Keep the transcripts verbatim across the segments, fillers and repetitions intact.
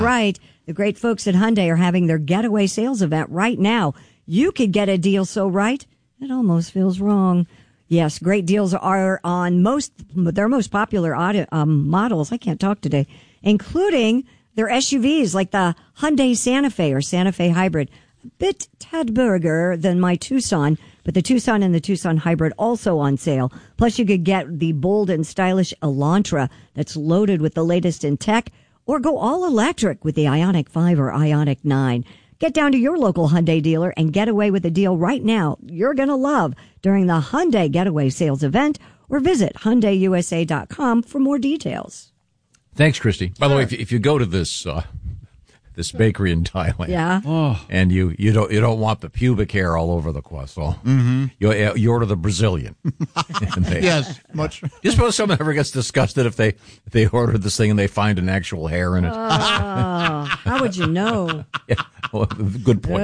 Right. The great folks at Hyundai are having their getaway sales event right now. You could get a deal so right, it almost feels wrong. Yes, great deals are on most their most popular auto, um, models. I can't talk today, including their S U Vs like the Hyundai Santa Fe or Santa Fe Hybrid. A bit tad burger than my Tucson, but the Tucson and the Tucson Hybrid also on sale. Plus, you could get the bold and stylish Elantra that's loaded with the latest in tech, or go all electric with the Ioniq five or Ioniq nine. Get down to your local Hyundai dealer and get away with a deal right now you're going to love during the Hyundai Getaway Sales event, or visit Hyundai U S A dot com for more details. Thanks, Christy. By the way, if you, if you go to this uh, this bakery in Thailand, yeah, oh. and you, you don't you don't want the pubic hair all over the croissant, mm-hmm. you you order the Brazilian. they, yes, much. You suppose someone ever gets disgusted if they if they order this thing and they find an actual hair in it? Oh, how would you know? Yeah, well, good point.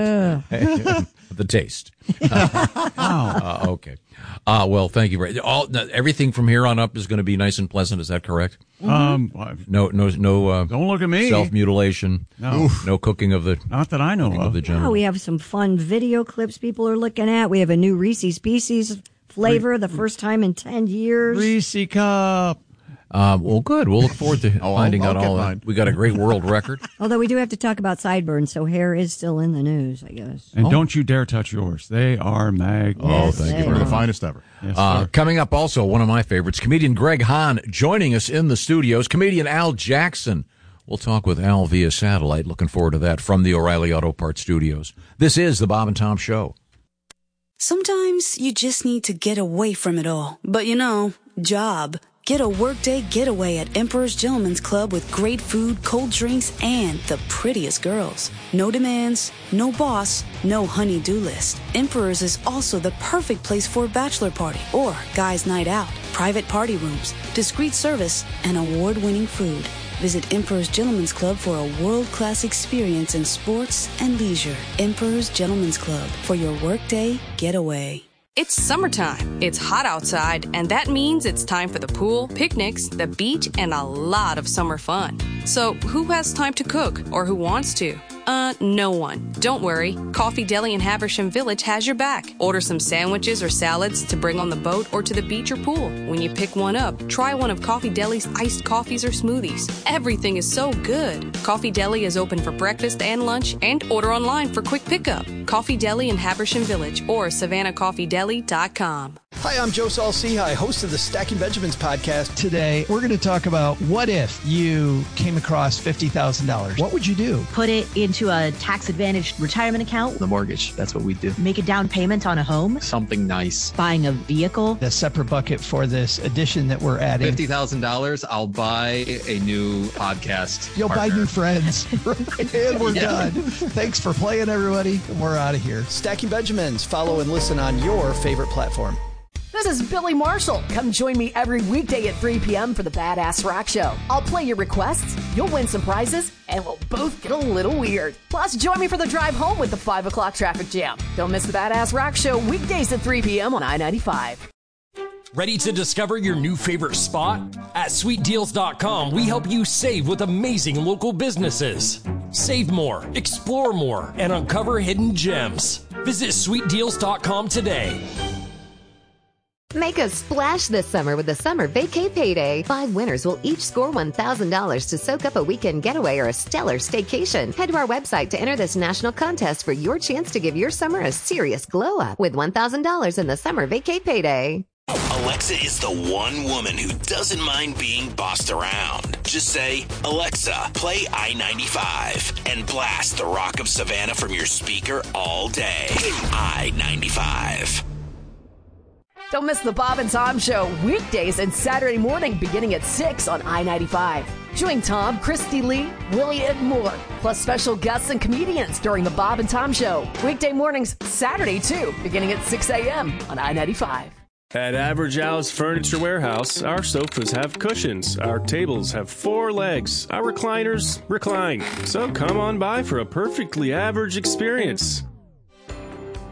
The taste. Uh, uh, okay. Uh, well, thank you. Very, all everything from here on up is going to be nice and pleasant. Is that correct? Mm-hmm. Um, no, no, no. Uh, don't look at me. Self mutilation. No, no cooking of the. Not that I know of. of the oh, we have some fun video clips people are looking at. We have a new Reese's Pieces flavor, Re- the first time in ten years. Reese cup. Um, well, good. We'll look forward to oh, finding I'll, out I'll all that. We got a great world record. Although we do have to talk about sideburns, so hair is still in the news, I guess. And oh. don't you dare touch yours. They are magnificent. Oh, thank you. They're the finest ever. Yes, uh, coming up also, one of my favorites, comedian Greg Hahn joining us in the studios. Comedian Al Jackson. We'll talk with Al via satellite. Looking forward to that from the O'Reilly Auto Parts studios. This is the Bob and Tom Show. Sometimes you just need to get away from it all. But you know, job. Get a workday getaway at Emperor's Gentleman's Club with great food, cold drinks, and the prettiest girls. No demands, no boss, no honey-do list. Emperor's is also the perfect place for a bachelor party or guys' night out. Private party rooms, discreet service, and award-winning food. Visit Emperor's Gentleman's Club for a world-class experience in sports and leisure. Emperor's Gentleman's Club for your workday getaway. It's summertime. It's hot outside, and that means it's time for the pool, picnics, the beach, and a lot of summer fun. So who has time to cook, or who wants to? Uh, no one. Don't worry. Coffee Deli in Haversham Village has your back. Order some sandwiches or salads to bring on the boat or to the beach or pool. When you pick one up, try one of Coffee Deli's iced coffees or smoothies. Everything is so good. Coffee Deli is open for breakfast and lunch, and order online for quick pickup. Coffee Deli in Haversham Village or savannah coffee deli dot com. Hi, I'm Joe Saul-Sehy, host of the Stacking Benjamins podcast. Today, we're going to talk about what if you came across fifty thousand dollars. What would you do? Put it into a tax-advantaged retirement account. The mortgage. That's what we do. Make a down payment on a home. Something nice. Buying a vehicle. A separate bucket for this addition that we're adding. fifty thousand dollars, I'll buy a new podcast You'll partner. buy new friends. And we're Yeah. done. Thanks for playing, everybody. We're out of here. Stacking Benjamins. Follow and listen on your favorite platform. This is Billy Marshall. Come join me every weekday at three p.m. for the Badass Rock Show. I'll play your requests, you'll win some prizes, and we'll both get a little weird. Plus, join me for the drive home with the five o'clock traffic jam. Don't miss the Badass Rock Show weekdays at three p.m. on I ninety-five. Ready to discover your new favorite spot? At sweet deals dot com, we help you save with amazing local businesses. Save more, explore more, and uncover hidden gems. Visit sweet deals dot com today. Make a splash this summer with the Summer Vacay Payday. Five winners will each score one thousand dollars to soak up a weekend getaway or a stellar staycation. Head to our website to enter this national contest for your chance to give your summer a serious glow up with one thousand dollars in the Summer Vacay Payday. Alexa is the one woman who doesn't mind being bossed around. Just say, Alexa, play I ninety-five and blast the Rock of Savannah from your speaker all day. I ninety-five. Don't miss the Bob and Tom Show weekdays and Saturday morning beginning at six on I ninety-five. Join Tom, Christy Lee, Willie, and more, plus special guests and comedians during the Bob and Tom Show. Weekday mornings, Saturday too, beginning at six a.m. on I ninety-five. At Average Al's Furniture Warehouse, our sofas have cushions, our tables have four legs, our recliners recline. So come on by for a perfectly average experience.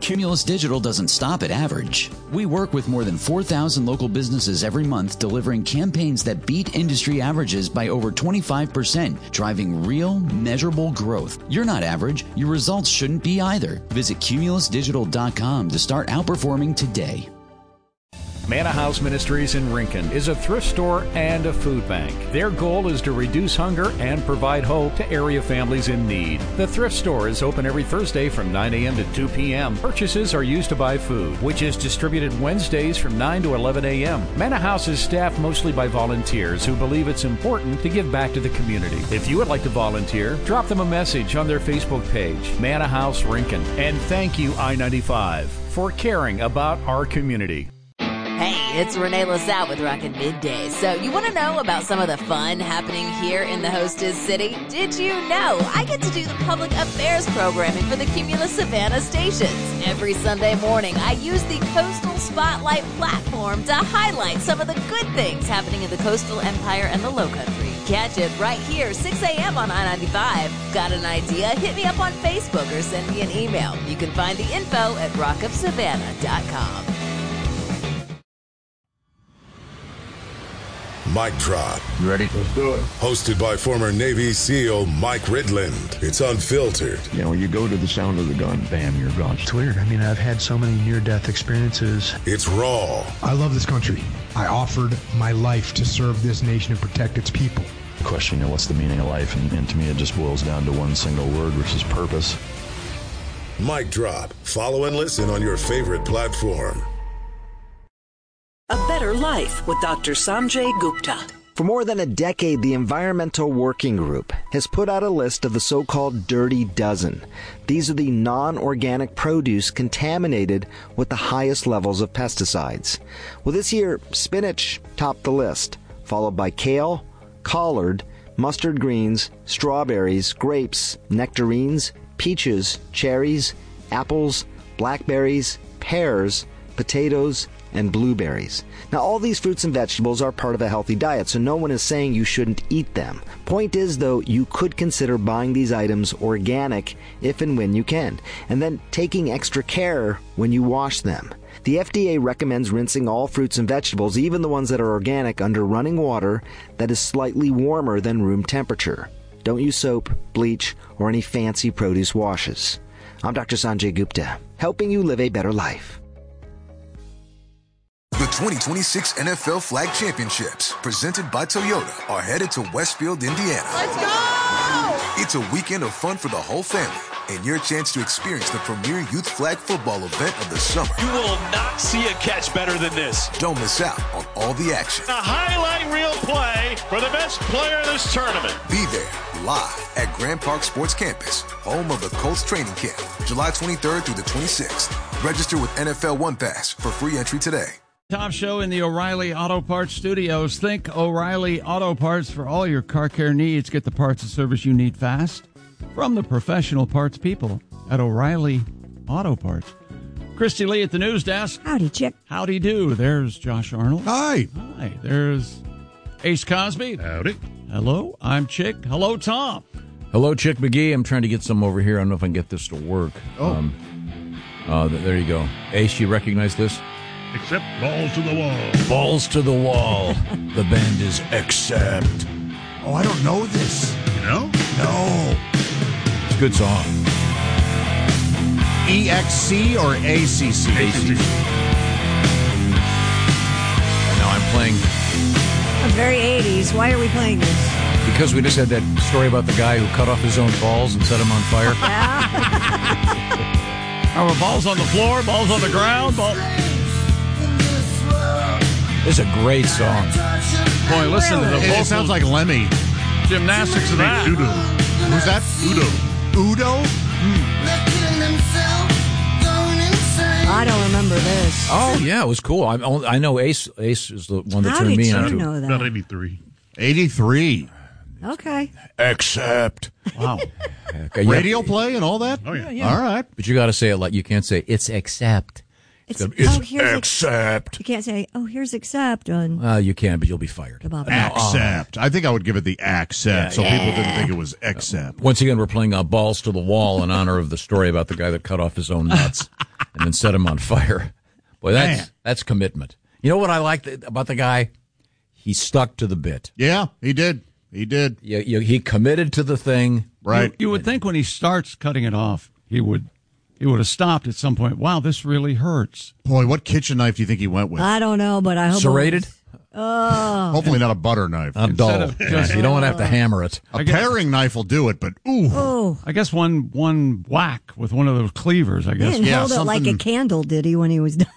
Cumulus Digital doesn't stop at average. We work with more than four thousand local businesses every month, delivering campaigns that beat industry averages by over twenty-five percent, driving real, measurable growth. You're not average. Your results shouldn't be either. Visit cumulus digital dot com to start outperforming today. Manna House Ministries in Rincon is a thrift store and a food bank. Their goal is to reduce hunger and provide hope to area families in need. The thrift store is open every Thursday from nine a.m. to two p.m. Purchases are used to buy food, which is distributed Wednesdays from nine to eleven a.m. Manna House is staffed mostly by volunteers who believe it's important to give back to the community. If you would like to volunteer, drop them a message on their Facebook page, Manna House Rincon. And thank you, I ninety-five, for caring about our community. Hey, it's Renee LaSalle with Rockin' Midday. So you want to know about some of the fun happening here in the hostess city? Did you know I get to do the public affairs programming for the Cumulus Savannah stations? Every Sunday morning, I use the Coastal Spotlight platform to highlight some of the good things happening in the coastal empire and the Lowcountry. Catch it right here, six a.m. on I ninety-five. Got an idea? Hit me up on Facebook or send me an email. You can find the info at rock of savannah dot com. Mic Drop. You ready? Let's do it. Hosted by former Navy SEAL Mike Ridland. It's unfiltered. You know, you go to the sound of the gun, bam, you're gone. It's weird. I mean, I've had so many near-death experiences. It's raw. I love this country. I offered my life to serve this nation and protect its people. The question, you know, what's the meaning of life? And, and to me, it just boils down to one single word, which is purpose. Mic Drop. Follow and listen on your favorite platform. A Better Life with Doctor Sanjay Gupta. For more than a decade, the Environmental Working Group has put out a list of the so-called Dirty Dozen. These are the non-organic produce contaminated with the highest levels of pesticides. Well, this year, spinach topped the list, followed by kale, collard, mustard greens, strawberries, grapes, nectarines, peaches, cherries, apples, blackberries, pears, potatoes, and blueberries. Now, all these fruits and vegetables are part of a healthy diet, so no one is saying you shouldn't eat them. Point is, though, you could consider buying these items organic if and when you can, and then taking extra care when you wash them. The F D A recommends rinsing all fruits and vegetables, even the ones that are organic, under running water that is slightly warmer than room temperature. Don't use soap, bleach, or any fancy produce washes. I'm Doctor Sanjay Gupta, helping you live a better life. The twenty twenty-six N F L Flag Championships, presented by Toyota, are headed to Westfield, Indiana. Let's go! It's a weekend of fun for the whole family, and your chance to experience the premier youth flag football event of the summer. You will not see a catch better than this. Don't miss out on all the action. A highlight reel play for the best player in this tournament. Be there, live at Grand Park Sports Campus, home of the Colts training camp, July twenty-third through the twenty-sixth. Register with N F L One Pass for free entry today. Top show in the O'Reilly Auto Parts studios. Think O'Reilly Auto Parts for all your car care needs. Get the parts and service you need fast from the professional parts people at O'Reilly Auto Parts. Christy Lee at the news desk. Howdy, Chick. Howdy do. There's Josh Arnold. Hi. Hi. There's Ace Cosby. Howdy. Hello. I'm Chick. Hello, Tom. Hello, Chick McGee. I'm trying to get some over here. I don't know if I can get this to work. Oh. Um, uh, there you go. Ace, you recognize this? Except balls to the wall. Balls to the wall. The band is Accept. Oh, I don't know this. You know? No. It's a good song. E X C or A C C? A C C. Now I'm playing... I'm very eighties. Why are we playing this? Because we just had that story about the guy who cut off his own balls and set them on fire. Our balls on the floor, balls on the ground, balls... It's a great song. Boy, listen to the vocals. It sounds like Lemmy. Gymnastics of that. Udo. Who's that? Udo. Udo? Hmm. I don't remember this. Oh, yeah, it was cool. I, I know Ace Ace is the one that How turned did me you on to know that? About eighty-three. eighty-three. Okay. Accept. Wow. Okay, Radio play and all that? Oh, yeah. yeah. All right. But you got to say it like you can't say it's accept. It's, it's, it's oh, here's accept. You can't say, oh, here's accept. On. Well, you can, but you'll be fired. Accept. I think I would give it the accept, Yeah, so yeah. people didn't think it was accept. Once again, we're playing uh, Balls to the Wall in honor of the story about the guy that cut off his own nuts. and then set him on fire. Boy, that's Man. that's commitment. You know what I like th- about the guy? He stuck to the bit. Yeah, he did. He did. Yeah, you, he committed to the thing. Right. You, you would think when he starts cutting it off, he would he would have stopped at some point. Wow, this really hurts. Boy, what kitchen knife do you think he went with? I don't know, but I hope. Serrated? Oh. Hopefully not a butter knife. Not dull. just- Yeah, you don't want to have to hammer it. A paring knife will do it, but ooh. Oh. I guess one one whack with one of those cleavers, I He guess. didn't Yeah, hold it like a something- candle, did he, when he was done?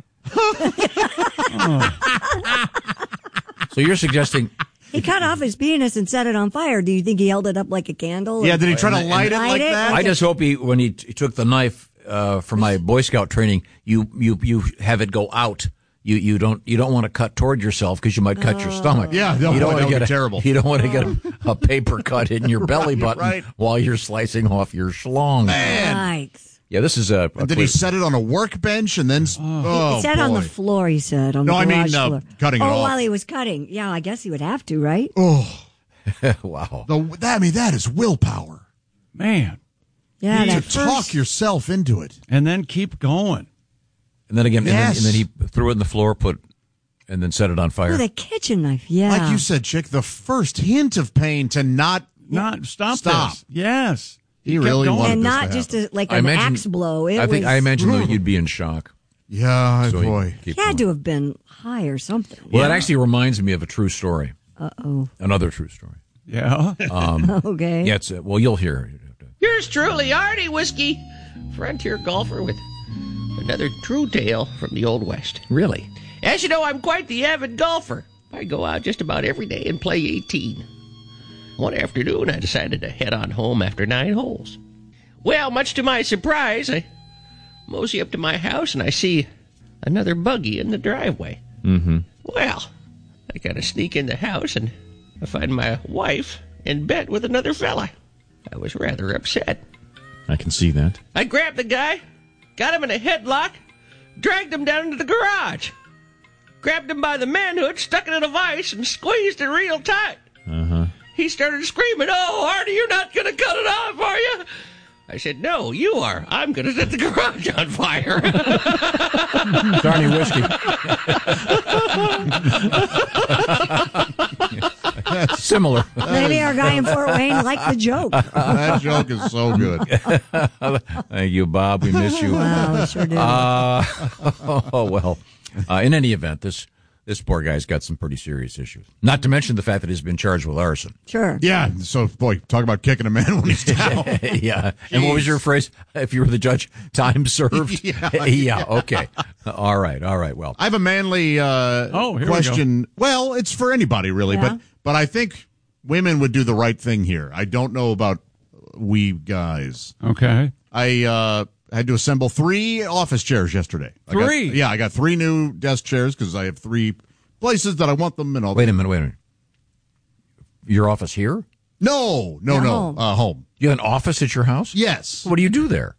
So you're suggesting He cut off his penis and set it on fire. Do you think he held it up like a candle? Yeah, did he try to light it Light like it? that? I just hope he, when he t- took the knife uh, from my Boy Scout training, you you you have it go out. You you don't you don't want to cut toward yourself because you might cut your stomach. Yeah, no, you don't boy, want that to would get be a, terrible. You don't want to get a, a paper cut in your belly Right, button right. while you're slicing off your schlong. Yikes. Yeah, this is a. a And did he quick- set it on a workbench and then? Oh, he sat on the boy. floor, he said. On No, the I mean, garage uh, floor. cutting it oh, off. while he was cutting. Yeah, I guess he would have to, right? Oh, wow. the, that, I mean, that is willpower. Man. Yeah, to that talk first, yourself into it. And then keep going. And then again, Yes. and, then, and then he threw it in the floor, put, and then set it on fire. with a kitchen knife. Yeah. Like you said, Chick, the first hint of pain to not Not stop, Stop. this. Yes. He kept really going. wanted and this not to just happen. a, like I an imagine- axe blow. It I think was, I imagine that you'd be in shock. Yeah, So you boy. keep he had going. to have been high or something. Well, that actually reminds me of a true story. Uh oh. Another true story. Yeah. Um, Okay. yeah, it's, uh, well, you'll hear. Yours truly, Artie Whiskey, frontier golfer with another true tale from the Old West. Really? As you know, I'm quite the avid golfer. I go out just about every day and play eighteen. One afternoon, I decided to head on home after nine holes. Well, much to my surprise, I mosey up to my house and I see another buggy in the driveway. Mm-hmm. Well, I gotta sneak in the house and I find my wife in bed with another fella. I was rather upset. I can see that. I grabbed the guy, got him in a headlock, dragged him down into the garage, grabbed him by the manhood, stuck it in a vise, and squeezed it real tight. Uh-huh. He started screaming, "Oh, Artie, you're not going to cut it off, are you?" I said, "No, you are. I'm going to set the garage on fire." Darny Whiskey. Similar. Maybe our guy in Fort Wayne liked the joke. That joke is so good. Thank you, Bob. We miss you. Wow, we sure do. Uh, oh, well. Uh, in any event, this this poor guy's got some pretty serious issues. Not to mention the fact that he's been charged with arson. Sure. Yeah, so, boy, talk about kicking a man when he's down. Yeah. And what was your phrase? If you were the judge, time served? Yeah. Yeah, okay. All right, all right. Well, I have a manly uh, Oh, here we question. Well, it's for anybody, really, Yeah. but but I think women would do the right thing here. I don't know about we guys. Okay. I uh, had to assemble three office chairs yesterday. I got- Three? yeah, I got three new desk chairs because I have three places that I want them and all. wait a minute, wait a minute. Your office here? No, no, At no. home. Uh, home. You have an office at your house? Yes. What do you do there?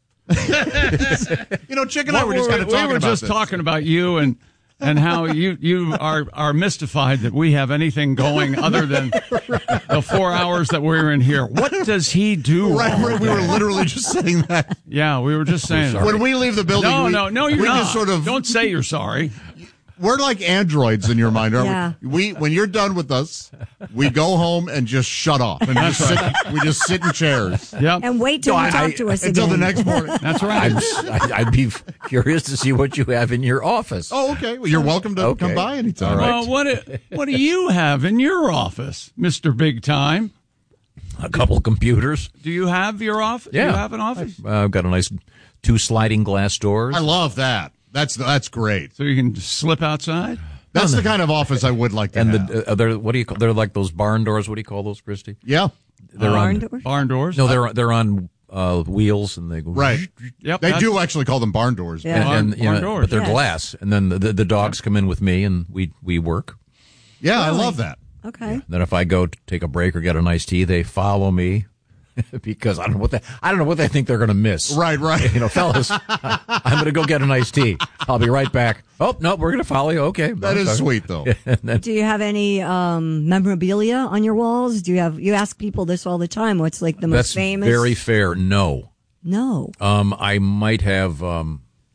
You know, Chick and I What were just were- kind of we talking were about just this. talking about you and and how you you are are mystified that we have anything going other than the four hours that we're in here. What does he do? Right, all right, we were day? literally just saying that. Yeah, we were just saying. sorry. When we leave the building, No, we, no, no, you're we not. just sort of Don't say you're sorry. we're like androids in your mind, aren't Yeah. we? We when you're done with us, we go home and just shut off and just sit, we just sit in chairs Yep. And wait till No, you I- talk I- to us until again. the next morning. That's right. I'm, I'd, I'd be curious to see what you have in your office. Oh, okay. Well, you're welcome to Okay. come by anytime. All right. Well, what do- what do you have in your office, Mister Big Time? A couple computers. Do you have your office? Yeah. Do you have an office? Uh, I've got a nice two sliding glass doors. I love that. That's that's great. So you can just slip outside? That's the kind of office I would like to and have. the uh, they're what do you call? They're like those barn doors. What do you call those, Christy? yeah, They're Barn on doors? Barn doors? no, they're they're on uh, wheels and they go right. Yep. They that's- do actually call them barn doors. Yeah. And, and, Barn- you know, barn doors, but they're yes. glass, and then the, the, the dogs come in with me, and we we work. Yeah, I Really? love that. Okay. Then if I go to take a break or get a nice tea, they follow me because I don't know what they I don't know what they think they're going to miss. Right, right. You know, fellas, I'm going to go get a nice tea. I'll be right back. Oh no, we're going to follow you. Okay, That is sweet, though. And then, Do you have any um, memorabilia on your walls? Do you have? You ask people this all the time. What's like the most that's famous? very fair. No, No. um, I might have um,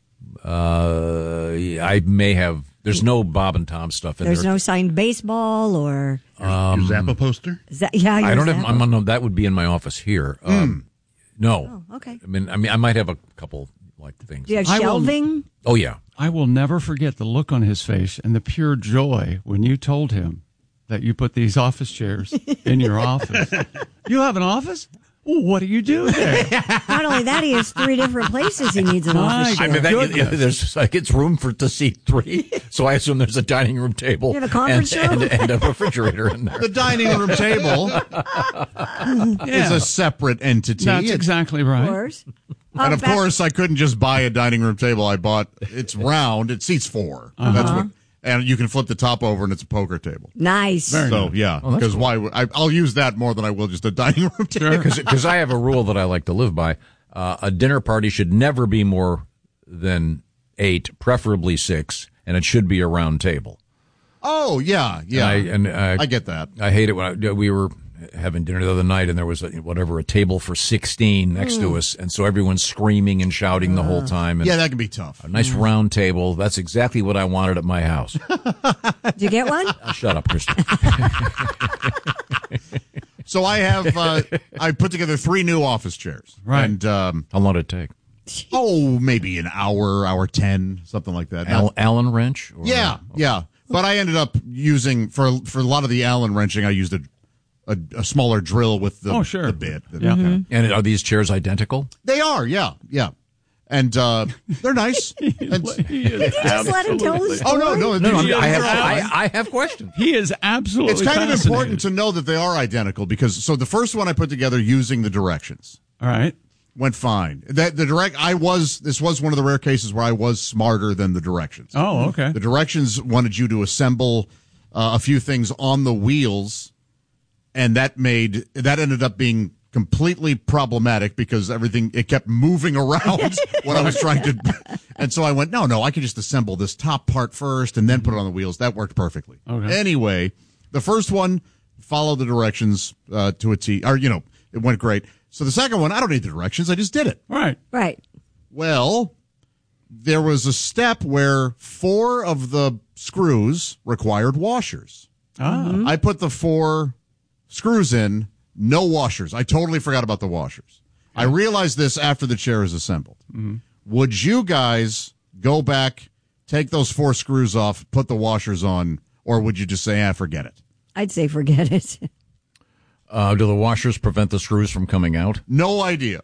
Uh, I may have. There's no Bob and Tom stuff in There's there. no signed baseball or Um, Your Zappa poster? Za- yeah, I your don't have. Zappa. I'm on. That would be in my office here. Um, no. Oh, okay. I mean, I mean, I might have a couple like things. Do you have I will- shelving? Oh yeah. I will never forget the look on his face and the pure joy when you told him that you put these office chairs in your office. You have an office? Well, what do you do there? Not only that, he has three different places he needs an office I chair. mean, that, yeah, there's like it's room for to seat three, so I assume there's a dining room table, You have a conference and, room? and, and a refrigerator in there. The dining room table is a separate entity. That's It's- exactly right. Of course. And Oh, of back- course, I couldn't just buy a dining room table. I bought it's round. It seats four. That's what, and you can flip the top over, and it's a poker table. Nice. So yeah, Oh, that's because cool. why? would- I, I'll use that more than I will just a dining room table. Because I have a rule that I like to live by. Uh, a dinner party should never be more than eight, preferably six, and it should be a round table. Oh yeah, yeah. And I, and, uh, I get that. I hate it when I, we were having dinner the other night, and there was a, whatever a table for sixteen next to us, and so everyone's screaming and shouting the whole time. And Yeah, that can be tough. a nice round table. That's exactly what I wanted at my house. Did you get one? Uh, shut up, Christian. So I have uh, I put together three new office chairs. Right. And um, How long did it take? oh, maybe an hour, hour ten, something like that. Al- Allen wrench? Or, Yeah, yeah. But I ended up using for for a lot of the Allen wrenching. I used a a, a smaller drill with the, Oh, sure. the bit. Yeah. And are these chairs identical? They are, yeah, yeah, and uh, they're nice. And- He is Just let him tell the story. oh no, no, No, no, these- I have, I, I have questions. He is absolutely it's kind of fascinated. important to know that they are identical because so the first one I put together using the directions All right. went fine. That the direct I was this was one of the rare cases where I was smarter than the directions. Oh, okay. The directions wanted you to assemble uh, a few things on the wheels, and that made that ended up being completely problematic because everything it kept moving around when I was trying to. And so I went, no, no, I can just assemble this top part first and then put it on the wheels. That worked perfectly. Okay. Anyway, the first one followed the directions uh, to a T, or you know, it went great. So the second one, I don't need the directions. I just did it. Right. Right. Well, there was a step where four of the screws required washers. Ah. I put the four screws in, no washers. I totally forgot about the washers. I realized this after the chair is assembled. Mm-hmm. Would you guys go back, take those four screws off, put the washers on, or would you just say, ah, forget it? I'd say forget it. Uh, do the washers prevent the screws from coming out? No idea.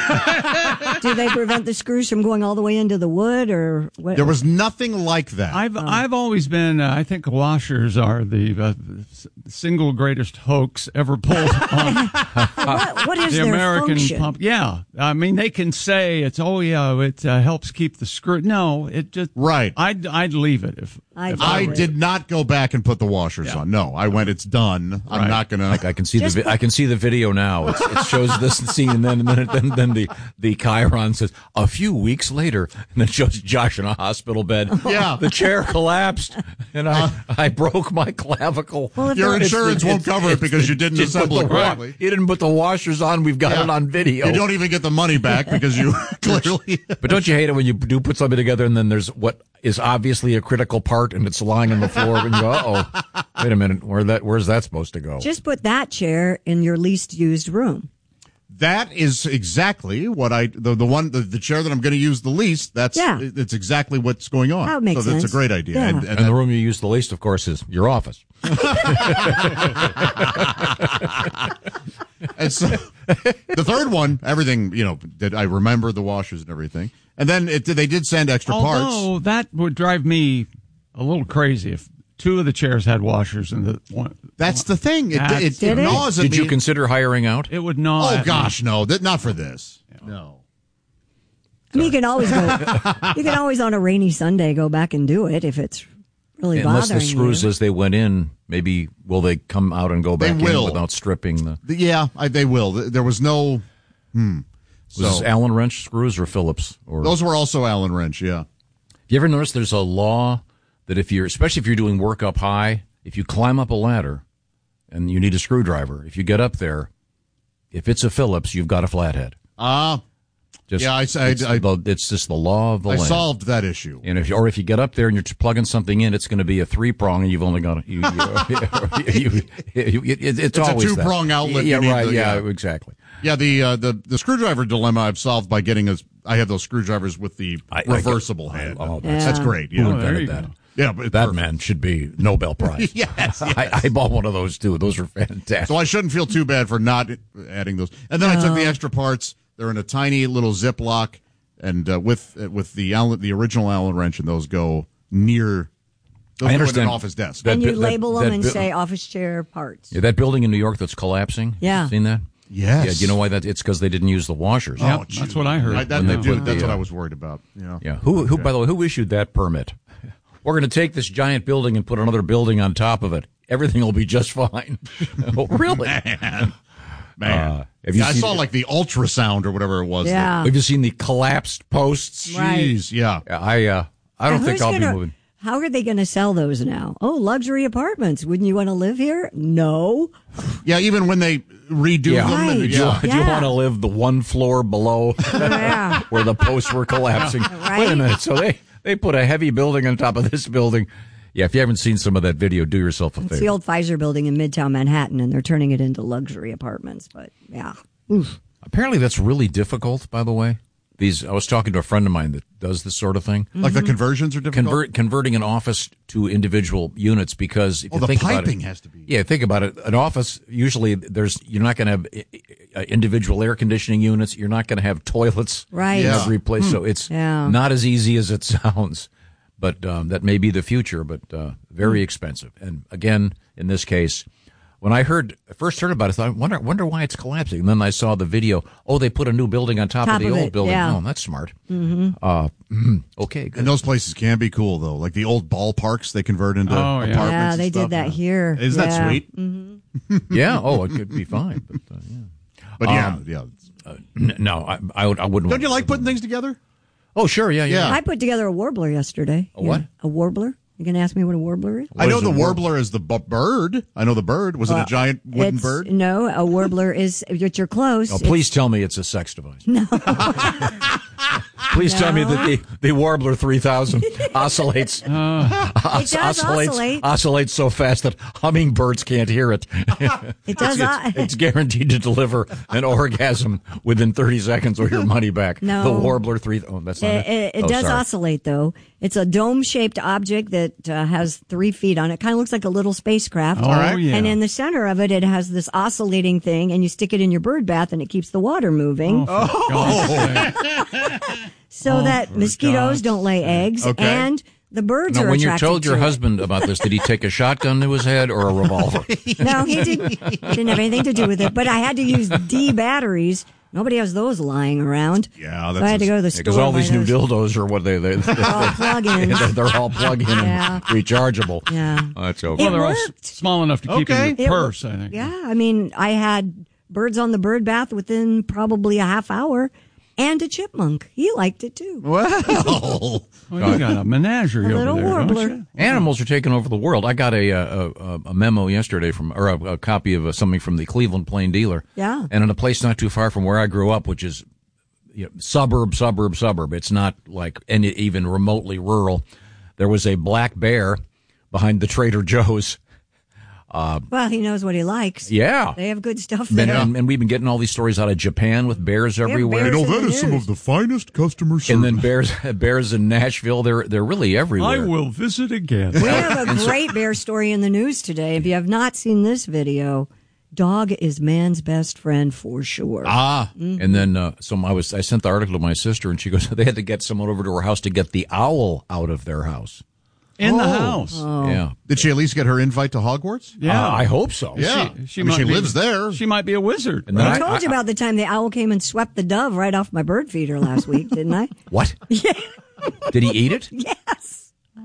Do they prevent the screws from going all the way into the wood, or what? There was nothing like that. I've I've always been. Uh, I think washers are the uh, s- single greatest hoax ever pulled on what, what is the their American function? pump. Yeah, I mean they can say it's oh yeah it uh, helps keep the screw. No, it just right. I'd I'd leave it if. I, if I were- did not go back and put the washers Yeah. on. No, I went. It's done. I'm Right. not gonna. Like I can see Just the vi- put- I can see the video now. It's, it shows this scene, and then and then then, then the the Chiron says a few weeks later, and then shows Josh in a hospital bed. Yeah. the chair collapsed, and I I broke my clavicle. Well, if Your they're- insurance won't cover it because you didn't Just put assemble it the wa- correctly. You didn't put the washers on. We've got Yeah. it on video. You don't even get the money back because you clearly. But don't you hate it when you do put something together and then there's what is obviously a critical part and it's lying on the floor and you go, uh oh, wait a minute, where that where's that supposed to go? just put that chair in your least used room. That is exactly what I the the one the, the chair that I'm going to use the least. That's Yeah. it's exactly what's going on. That makes so that's sense. a great idea. Yeah. And, And, and the that- room you use the least, of course, is your office. and so the third one, everything you know, did I remember the washers and everything, and then it, they did send extra parts. Although that would drive me a little crazy if two of the chairs had washers and the one. That's the thing. It, That's- it, Did it it? gnaws at Did me. you consider hiring out? It would gnaw. Oh at me. gosh, no, that not for this. No. I mean, you can always go. You can always on a rainy Sunday go back and do it if it's really Unless bothering the screws you. as they went in, maybe will they come out and go They back will. in without stripping the The- Yeah, I, they will. There was no. Hmm. was this So Allen wrench screws or Phillips? Or those were also Allen wrench. Yeah. you ever notice there's a law that if you're, especially if you're doing work up high, if you climb up a ladder and you need a screwdriver, if you get up there, if it's a Phillips, you've got a flathead. Ah. Just, yeah, I, I, it's, I, the, it's just the law of the I land. solved that issue. And if you, or if you get up there and you're plugging something in, it's going to be a three prong, and you've only got a, you, you, you, you, it, it's, it's always a two prong outlet. Yeah, you right. to, yeah, yeah, exactly. Yeah, the uh, the the screwdriver dilemma I've solved by getting a. I have those screwdrivers with the I, reversible I get, hand. Oh, that's, yeah. that's great. Who Yeah, invented that? Yeah, but that perfect. man should be Nobel Prize. yes, yes. I, I bought one of those too. Those were fantastic. So I shouldn't feel too bad for not adding those. And then No. I took the extra parts. They're in a tiny little Ziploc, and uh, with uh, with the Allen, the original Allen wrench, and those go near. Those I go in understand. an office desk. That and you bi- that- label them that and bi- say office chair parts. Yeah, that building in New York that's collapsing. Yeah. Seen that? Yes. Yeah. Do you know why that? It's because they didn't use the washers. Yep, Oh, that's what I heard. I, that, When they that- put that's the, what uh, I was worried about. Yeah. Yeah. Who? Who? Okay. By the way, who issued that permit? We're going to take this giant building and put another building on top of it. Everything will be just fine. Oh, really? Man. Man. Uh, have you Yeah, I seen- saw like the ultrasound or whatever it was. Yeah. Have you seen the collapsed posts? Right. Jeez, yeah. I. Uh, I don't Now, think who's I'll gonna- be moving. How are they going to sell those now? Oh, luxury apartments. Wouldn't you want to live here? No. Yeah, even when they redo Yeah. them. And, Right. Do you, yeah. do you Yeah. want to live the one floor below Yeah. where the posts were collapsing? Right. Wait a minute. So they, they put a heavy building on top of this building. Yeah, if you haven't seen some of that video, do yourself a It's favor. the old Pfizer building in Midtown Manhattan, and they're turning it into luxury apartments. But yeah. Oof. Apparently that's really difficult, by the way. These I was talking to a friend of mine that does this sort of thing. Like the conversions are difficult. Convert, converting an office to individual units because if Oh, you the think about piping it, has to be- Yeah, think about it. An office usually there's you're not going to have uh, individual air conditioning units. You're not going to have toilets Right. in Yeah. every place. So it's Yeah. not as easy as it sounds. But um, that may be the future, but uh, very expensive. And again, in this case, when I heard first heard about it, I thought, I wonder, wonder why it's collapsing. And then I saw the video. Oh, they put a new building on top, Top of the of old it, building. yeah. Oh, that's smart. Mm-hmm. Uh, okay, good. And those places can be cool though, like the old ballparks they convert into Oh, yeah. apartments. Yeah, and they stuff. did that Yeah. here. Isn't that Yeah. sweet? Mm-hmm. Yeah. Oh, it could be fine. But uh, yeah. But yeah, Um, yeah. Uh, n- no, I, I, would, I wouldn't. Don't you like putting things together? Oh, sure. Yeah, yeah. Yeah. I put together a warbler yesterday. A what? Yeah, a warbler. You going to ask me what a warbler is? I know is the a warbler is the bu- bird. I know the bird. Was it a giant wooden It's- bird? No, a warbler is, you're you're close. Oh, please tell me it's a sex device. No. Please tell me No. that the, the Warbler three thousand oscillates, Uh, os- It does oscillates, oscillate. oscillates so fast that hummingbirds can't hear it. It does. It's, o- it's guaranteed to deliver an orgasm within thirty seconds or your money back. No. The Warbler three. Oh, that's not It, it. it, it Oh, does sorry. oscillate, though. It's a dome-shaped object that uh, has three feet on it. Kind of looks like a little spacecraft. Oh, right. yeah. And in the center of it, it has this oscillating thing, and you stick it in your bird bath, and it keeps the water moving, oh, for God's sake. so oh, that for mosquitoes God's don't lay eggs, Okay. and the birds Now, are when you attracted told your to it. husband about this, did he take a shotgun to his head or a revolver? No, he didn't. Didn't have anything to do with it. But I had to use D batteries. Nobody has those lying around. Yeah, so I had to go to the store. Because all buy these new those. dildos are what they they They're all plug-ins. they're all plug-in Yeah. and rechargeable. Yeah. Oh, that's okay. Well, It they're all s- worked. small enough to keep Okay. in your It purse, wo- I think. Yeah, I mean, I had birds on the bird bath within probably a half hour, and a chipmunk. He liked it too. Well, Well, you got a menagerie A over little there, warbler. don't you? Animals are taking over the world. I got a a, a, a memo yesterday from, or a, a copy of uh something from the Cleveland Plain Dealer. Yeah. And in a place not too far from where I grew up, which is you know, suburb, suburb, suburb. It's not like any even remotely rural. There was a black bear behind the Trader Joe's. Uh, Well, he knows what he likes. yeah. They have good stuff And, there. and, and we've been getting all these stories out of Japan with bears everywhere. bears you know in that the is some news. of the finest customer service. And then bears, bears in Nashville. They're they're really everywhere. I will visit again. We have a great bear story in the news today. If you have not seen this video, dog is man's best friend for sure. Ah, Mm-hmm. and then uh, so I was I sent the article to my sister, and she goes, they had to get someone over to her house to get the owl out of their house. In the Oh. house. Yeah, Did she at least get her invite to Hogwarts? Yeah. Uh, I hope so. Yeah. She, she, I mean, might she be- lives there. She might be a wizard. And then I I, told you about the time the owl came and swept the dove right off my bird feeder last week, didn't I? what? Yeah. Did he eat it? Yes.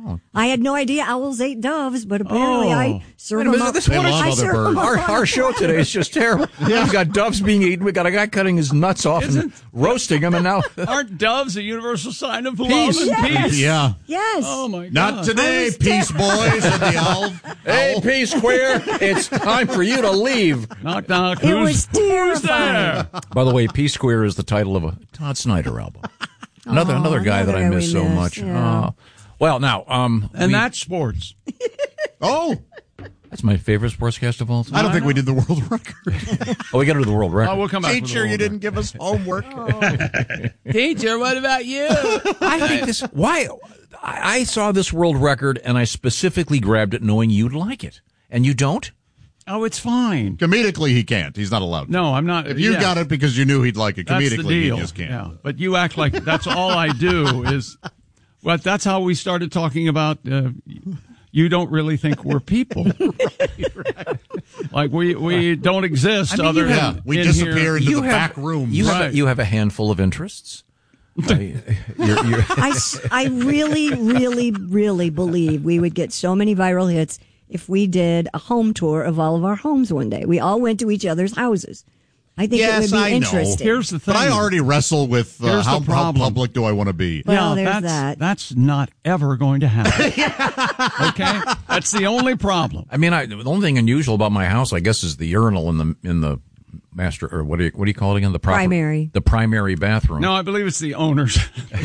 I had no idea owls ate doves, but apparently Oh. I served Wait a them minute, up. this- what is- I other served birds. them up Our, on our the show plate. today is just terrible. We've got doves being eaten. We've got a guy cutting his nuts off and roasting them, and now Aren't doves a universal sign of love Peace. and Yes. peace? Yeah. Yes. Oh my God! Not today, I was peace ter- boys and the owl. Hey, P Square, it's time for you to leave. Knock knock. It Who's, was who's terrifying. there? By the way, P Square is the title of a Todd Snyder album. Another Oh, another guy another that I guy we miss so miss, much. yeah. Uh, well, now, um, And we- that's sports. Oh, that's my favorite sportscast of all time. I don't think we did the world record. Oh, we got to do the world record. Oh, we'll come back. with the Teacher, world you didn't give us homework. Teacher, what about you? I think this. Why? I, I saw this world record and I specifically grabbed it knowing you'd like it, and you don't. Oh, it's fine. Comedically, he can't. He's not allowed to. No, I'm not. If you yeah, got it because you knew he'd like it, that's the comedically, deal. he just can't. Yeah, but you act like that's all I do is. Well, that's how we started talking about. Uh, you don't really think we're people, right, right. Like we we don't exist. I mean, other you than Yeah, we in disappear here. into You the have- back room. You have Right. a, you have a handful of interests. Uh, you're, you're, I, s- I really, really, really believe we would get so many viral hits if we did a home tour of all of our homes one day. We all went to each other's houses. I think Yes, it would be I know. interesting. Here's the thing. But I already wrestle with uh, Here's the how, how problem. public do I want to be. Well, yeah, there's that's that. that's not ever going to happen. Okay, that's the only problem. I mean, I, the only thing unusual about my house, I guess, is the urinal in the in the master or what do you what do you call it again? The proper, Primary. the primary bathroom. No, I believe it's the owners.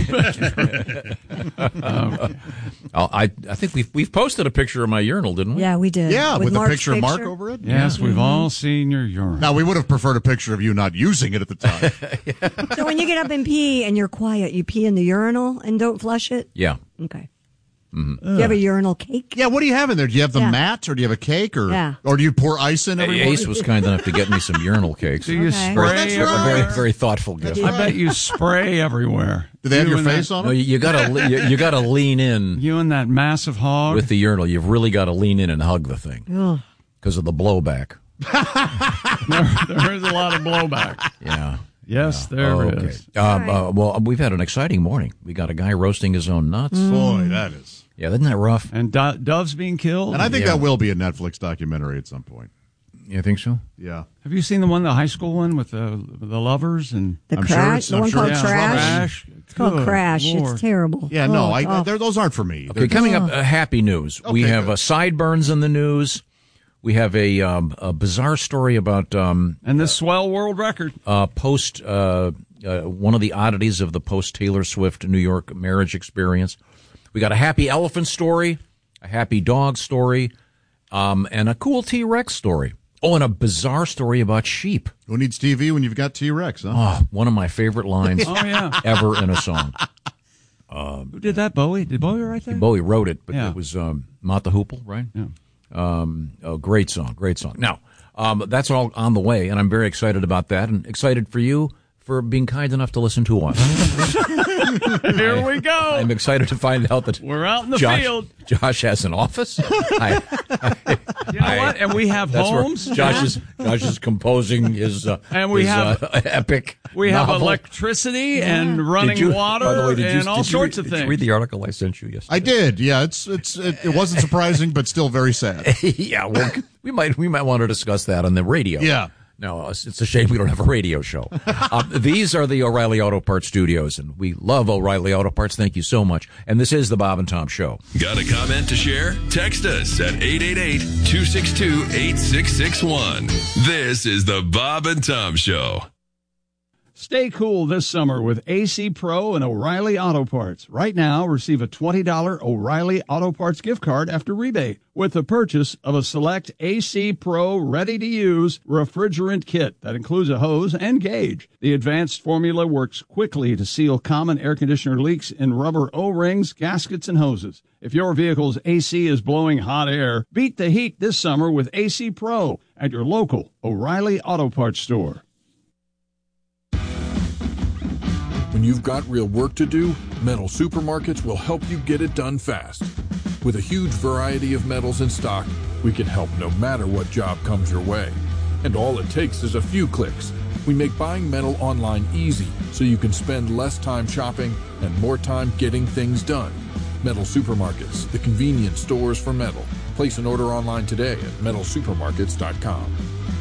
um, I I think we've we've posted a picture of my urinal, didn't we? Yeah, we did. Yeah, with, a Mark's picture of Mark over it. Yes, Mm-hmm. we've all seen your urine. Now, we would have preferred a picture of you not using it at the time. So when you get up and pee and you're quiet, you pee in the urinal and don't flush it? Yeah. Okay. Mm-hmm. Do you have a urinal cake? Yeah, what do you have in there? Do you have the Yeah. mat, or do you have a cake, or Yeah. or do you pour ice in every Ace morning? was kind enough to get me some urinal cakes. Do you Okay. spray Well, that's everywhere? right. Very very thoughtful gift. I bet you spray everywhere. Do they have You your and face that, on No, it? you, you gotta le- you, you gotta lean in You and that massive hog. with the urinal. You've really got to lean in and hug the thing Ugh. because of the blowback. there, there is a lot of blowback. Yeah. Yes, there Okay. is. Um, uh, well, we've had an exciting morning. We got a guy roasting his own nuts. Boy, that is. Yeah, isn't that rough? And do- doves being killed. And I think Yeah. that will be a Netflix documentary at some point. You think so? Yeah. Have you seen the one, the high school one with the the lovers and The I'm sure crash, it's- the I'm one sure called it's Crash. Crash? It's called Good Crash. Lord. It's terrible. Yeah, no, Oh, I, oh. they're- those aren't for me. Okay, They're coming just- up, uh, happy news. we Okay, have good. uh, sideburns in the news. We have a, um, a bizarre story about um, and this swell world record. uh, post uh, uh, one of the oddities of the post Taylor Swift New York marriage experience. We got a happy elephant story, a happy dog story, um, and a cool T Rex story. Oh, and a bizarre story about sheep. Who needs T V when you've got T Rex, huh? Oh, one of my favorite lines Oh yeah. ever in a song. Who did that? Bowie? Did Bowie write that? Bowie wrote it, but Yeah. it was um, Mott the Hoople, right? Yeah. Um, oh, great song, great song. Now, um, that's all on the way, and I'm very excited about that, and excited for you for being kind enough to listen to us. Here we go. I'm excited to find out that We're out in the Josh, field. Josh has an office. I, I, You know I- what? And we have that's where homes. Josh is Josh is composing his uh, And we his, have- uh, epic. We have novel. electricity and running Did you- water by the way, did you- and all did you sorts read- of did you things. read the article I sent you yesterday? I did. Yeah, it's it's it, it wasn't surprising, but still very sad. yeah, well, we might we might want to discuss that on the radio. Yeah. No, it's it's a shame we don't have a radio show. uh, these are the O'Reilly Auto Parts studios, and we love O'Reilly Auto Parts. Thank you so much. And this is the Bob and Tom Show. Got a comment to share? Text us at eight eight eight, two six two, eight six six one. This is the Bob and Tom Show. Stay cool this summer with A C Pro and O'Reilly Auto Parts. Right now, receive a twenty dollars O'Reilly Auto Parts gift card after rebate with the purchase of a select A C Pro ready-to-use refrigerant kit that includes a hose and gauge. The advanced formula works quickly to seal common air conditioner leaks in rubber O-rings, gaskets, and hoses. If your vehicle's A C is blowing hot air, beat the heat this summer with A C Pro at your local O'Reilly Auto Parts store. When you've got real work to do, Metal Supermarkets will help you get it done fast. With a huge variety of metals in stock, we can help no matter what job comes your way. And all it takes is a few clicks. We make buying metal online easy so you can spend less time shopping and more time getting things done. Metal Supermarkets, the convenience stores for metal. Place an order online today at metal supermarkets dot com.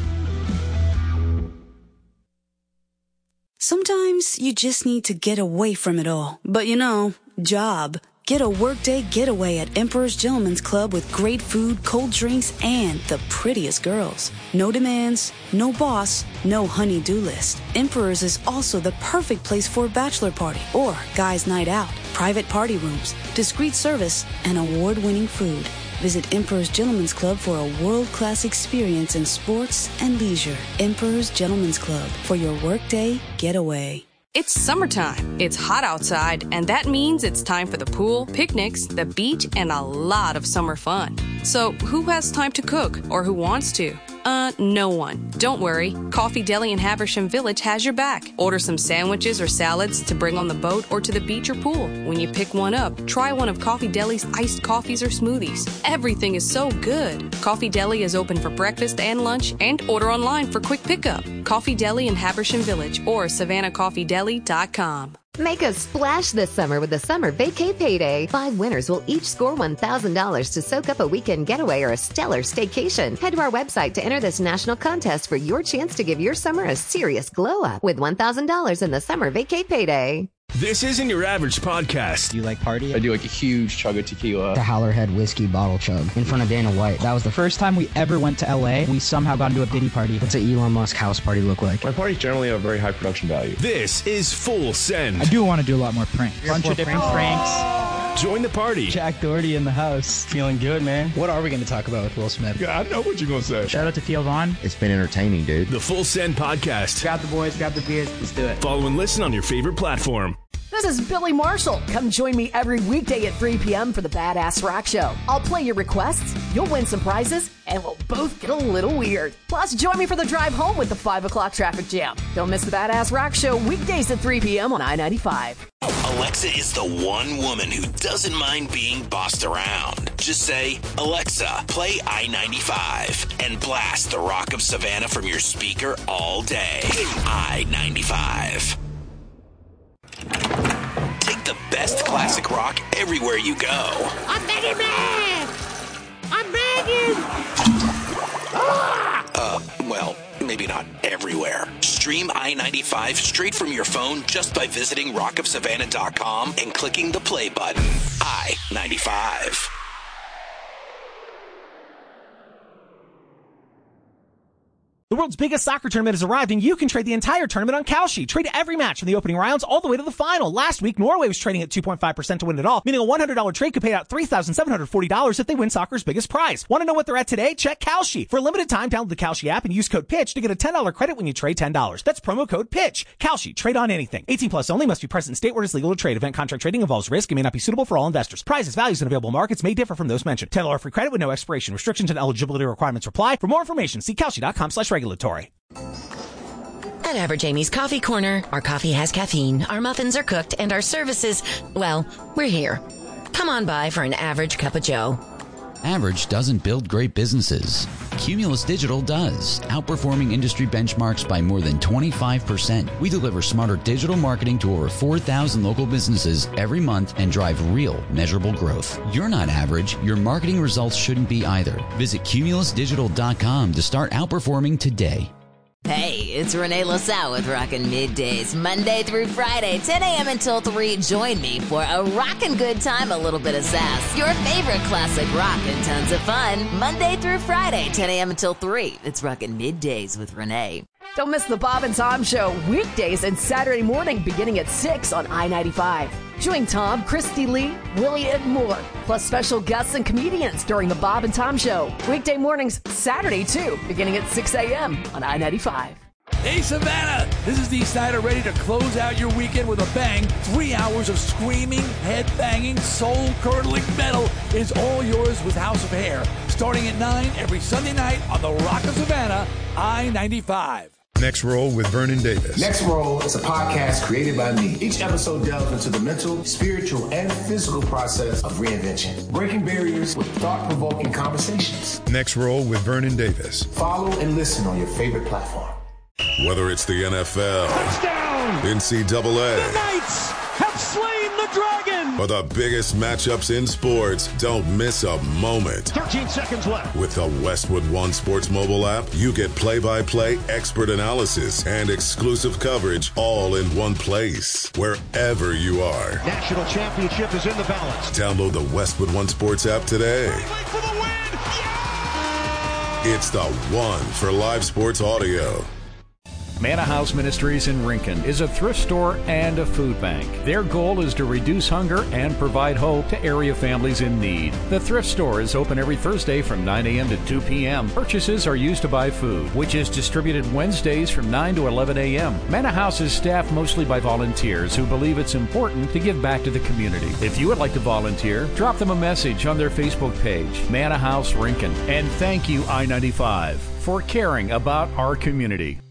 Sometimes you just need to get away from it all. But you know, job. Get a workday getaway at Emperor's Gentleman's Club with great food, cold drinks, and the prettiest girls. No demands, no boss, no honey-do list. Emperor's is also the perfect place for a bachelor party or guys' night out. Private party rooms, discreet service, and award-winning food. Visit Emperor's Gentleman's Club for a world-class experience in sports and leisure. Emperor's Gentleman's Club for your workday getaway. It's summertime. It's hot outside, and that means it's time for the pool, picnics, the beach, and a lot of summer fun. So, who has time to cook, or who wants to? Uh, no one. Don't worry. Coffee Deli in Habersham Village has your back. Order some sandwiches or salads to bring on the boat or to the beach or pool. When you pick one up, try one of Coffee Deli's iced coffees or smoothies. Everything is so good. Coffee Deli is open for breakfast and lunch, and order online for quick pickup. Coffee Deli in Habersham Village or savannah coffee deli dot com. Make a splash this summer with the Summer Vacay Payday. Five winners will each score one thousand dollars to soak up a weekend getaway or a stellar staycation. Head to our website to enter this national contest for your chance to give your summer a serious glow up with one thousand dollars in the Summer Vacay Payday. This isn't your average podcast. Do you like party? I do like a huge chug of tequila. The Howlerhead whiskey bottle chug in front of Dana White. That was the first time we ever went to L A. We somehow got into a Diddy party. What's an Elon Musk house party look like? My parties generally have a very high production value. This is Full Send. I do want to do a lot more pranks. Bunch of different pranks. Join the party. Jack Doherty in the house. Feeling good, man. What are we going to talk about with Will Smith? Yeah, I know what you're going to say. Shout out to Theo Vaughn. It's been entertaining, dude. The Full Send podcast. Grab the boys, grab the beers. Let's do it. Follow and listen on your favorite platform. This is Billy Marshall. Come join me every weekday at three p.m. for the Badass Rock Show. I'll play your requests, you'll win some prizes, and we'll both get a little weird. Plus, join me for the drive home with the five o'clock traffic jam. Don't miss the Badass Rock Show weekdays at three p.m. on I ninety-five. Alexa is the one woman who doesn't mind being bossed around. Just say, Alexa, play I ninety-five, and blast the Rock of Savannah from your speaker all day. I ninety-five. Take the best classic rock everywhere you go. I'm begging, man! I'm begging! Ah! Uh, well, maybe not everywhere. Stream I ninety-five straight from your phone just by visiting rock of savannah dot com and clicking the play button. I ninety-five. The world's biggest soccer tournament has arrived, and you can trade the entire tournament on Kalshi. Trade every match from the opening rounds all the way to the final. Last week, Norway was trading at two point five percent to win it all, meaning a one hundred dollars trade could pay out three thousand seven hundred forty dollars if they win soccer's biggest prize. Want to know what they're at today? Check Kalshi. For a limited time, download the Kalshi app and use code PITCH to get a ten dollars credit when you trade ten dollars. That's promo code PITCH. Kalshi. Trade on anything. eighteen plus only. Must be present in state where it's legal to trade. Event contract trading involves risk and may not be suitable for all investors. Prizes, values, and available markets may differ from those mentioned. ten dollars free credit with no expiration. Restrictions and eligibility requirements apply. For more information, see kalshi dot com slash regulatory. At Average Amy's Coffee Corner, our coffee has caffeine, our muffins are cooked, and our services, well, we're here. Come on by for an average cup of joe. Average doesn't build great businesses. Cumulus Digital does, outperforming industry benchmarks by more than twenty-five percent. We deliver smarter digital marketing to over four thousand local businesses every month and drive real, measurable growth. You're not average. Your marketing results shouldn't be either. Visit cumulus digital dot com to start outperforming today. Hey, it's Renee LaSalle with Rockin' Middays, Monday through Friday, ten a.m. until three. Join me for a rockin' good time, a little bit of sass, your favorite classic rock, and tons of fun. Monday through Friday, ten a.m. until three. It's Rockin' Middays with Renee. Don't miss the Bob and Tom Show weekdays and Saturday morning beginning at six on I ninety-five. Join Tom, Christy Lee, Willie, and more, plus special guests and comedians during the Bob and Tom Show. Weekday mornings, Saturday too, beginning at six a.m. on I ninety-five. Hey, Savannah! This is Dee Snider, ready to close out your weekend with a bang. Three hours of screaming, head-banging, soul-curdling metal is all yours with House of Hair. Starting at nine every Sunday night on the Rock of Savannah, I ninety-five. Next Roll with Vernon Davis. Next Roll is a podcast created by me. Each episode delves into the mental, spiritual, and physical process of reinvention, breaking barriers with thought-provoking conversations. Next Roll with Vernon Davis. Follow and listen on your favorite platform. Whether it's the N F L, Touchdown! N C double A, the Knights have slain the Dragon! For the biggest matchups in sports, don't miss a moment. thirteen seconds left. With the Westwood One Sports mobile app, you get play-by-play expert analysis and exclusive coverage all in one place, wherever you are. National championship is in the balance. Download the Westwood One Sports app today. For the win! It's the one for live sports audio. Manna House Ministries in Rincon is a thrift store and a food bank. Their goal is to reduce hunger and provide hope to area families in need. The thrift store is open every Thursday from nine a.m. to two p.m. Purchases are used to buy food, which is distributed Wednesdays from nine to eleven a.m. Manna House is staffed mostly by volunteers who believe it's important to give back to the community. If you would like to volunteer, drop them a message on their Facebook page, Manna House Rincon. And thank you, I ninety-five, for caring about our community.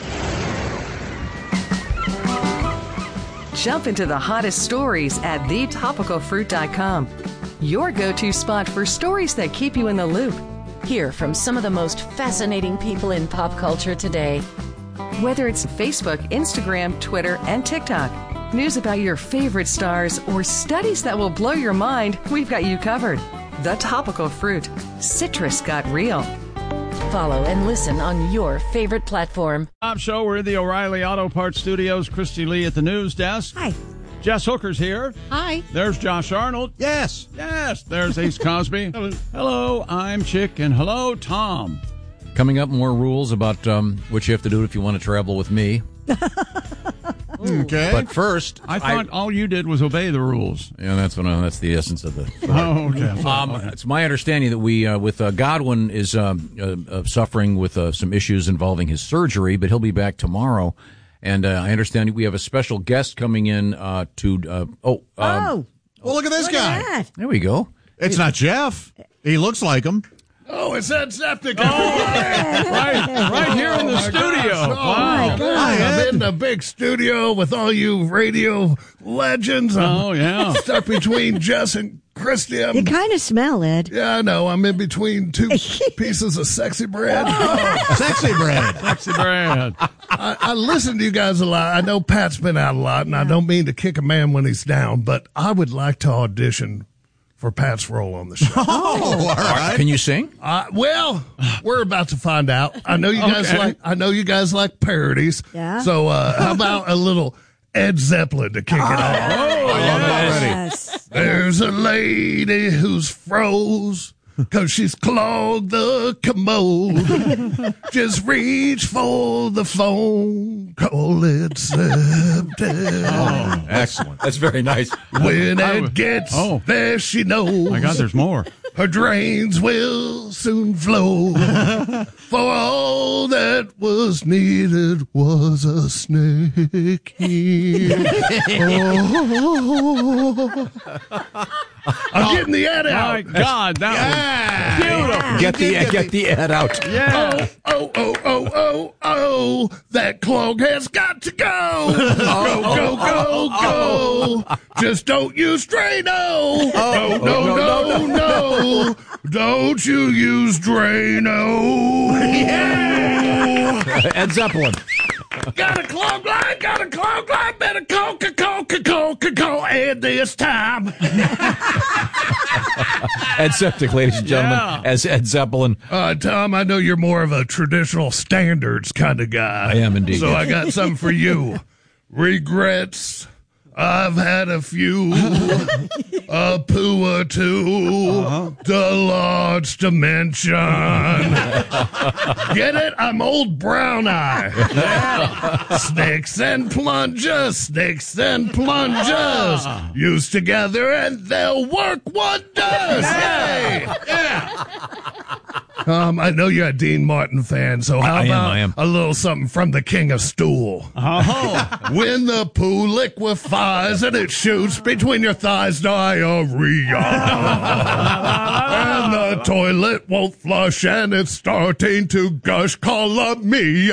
Jump into the hottest stories at the topical fruit dot com. Your go-to spot for stories that keep you in the loop. Hear from some of the most fascinating people in pop culture today. Whether it's Facebook, Instagram, Twitter, and TikTok, news about your favorite stars, or studies that will blow your mind, we've got you covered. The Topical Fruit. Citrus got real. Follow and listen on your favorite platform. Top show. We're in the O'Reilly Auto Parts Studios. Christy Lee at the news desk. Hi. Jess Hooker's here. Hi. There's Josh Arnold. Yes. Yes. There's Ace Cosby. Hello. Hello. I'm Chick. And hello, Tom. Coming up, more rules about um, what you have to do if you want to travel with me. Okay. But first, I thought I, all you did was obey the rules. Yeah, that's what uh, that's the essence of the. Oh, okay. Um, okay. It's my understanding that we, uh, with uh, Godwin, is um, uh, uh, suffering with uh, some issues involving his surgery, but he'll be back tomorrow. And uh, I understand we have a special guest coming in uh, to. Uh, oh, um, oh, well, look at this look guy. At that. There we go. It's not Jeff. He looks like him. Oh, it's Ed Septic. Oh, right, right here in the oh studio. Oh, wow. Hi, I'm in the big studio with all you radio legends. Oh, yeah. Stuck between Jess and Christy. I'm, you kind of smell, Ed. Yeah, I know. I'm in between two pieces of sexy bread. Oh. Sexy bread. Sexy bread. I, I listen to you guys a lot. I know Pat's been out a lot, and yeah. I don't mean to kick a man when he's down, but I would like to audition for Pat's role on the show. Oh, all right. Can you sing? Uh, well, we're about to find out. I know you guys okay. like. I know you guys like parodies. Yeah. So uh, how about a little Ed Zeppelin to kick it off? Oh, I yes. love it already. Yes. There's a lady who's froze because she's clogged the commode. Just reach for the phone, call it septic. Oh, excellent. That's very nice. When it gets oh. there, she knows. My God, there's more. Her drains will soon flow. For all that was needed was a snake. Oh. I'm getting the ad out. My God, that yeah. was beautiful. Get the get the ad out. Yeah. Oh, oh, oh, oh, oh, oh. That clog has got to go. Go, go, go, go. Just don't use Drano. Oh, no, no, no, no, no. Don't you use Drano. Yeah. Ed Zeppelin. Got a clog line, got a clog line, better Coca, Coca, Coca, Coca, and this time. Ed Septic, ladies and gentlemen, Yeah. as Ed Zeppelin. Uh, Tom, I know you're more of a traditional standards kind of guy. I am indeed. So I got something for you. Regrets. I've had a few, a poo or two, uh-huh. the large dimension. Get it? I'm old brown eye. Yeah. Snakes and plungers, snakes and plungers. Yeah. Use together and they'll work wonders. Yeah. Hey! Yeah. Um, I know you're a Dean Martin fan, so how I about am, I am. a little something from the King of Stool? Oh. When the poo liquefies and it shoots between your thighs, diarrhea. And the toilet won't flush and it's starting to gush calamia.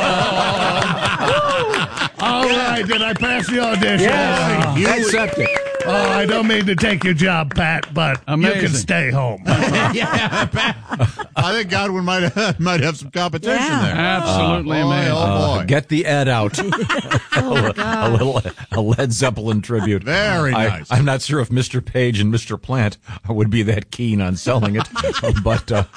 All right, did I pass the audition? Yeah, Ed Septic. Oh, I don't mean to take your job, Pat, but Amazing. you can stay home. yeah, Pat. I think Godwin might have, might have some competition Yeah. there. Absolutely uh, boy, amazing. Oh boy, Uh, get the Ed out. Oh, a, a little a Led Zeppelin tribute. Very I, nice. I'm not sure if Mister Page and Mister Plant would be that keen on selling it, but uh,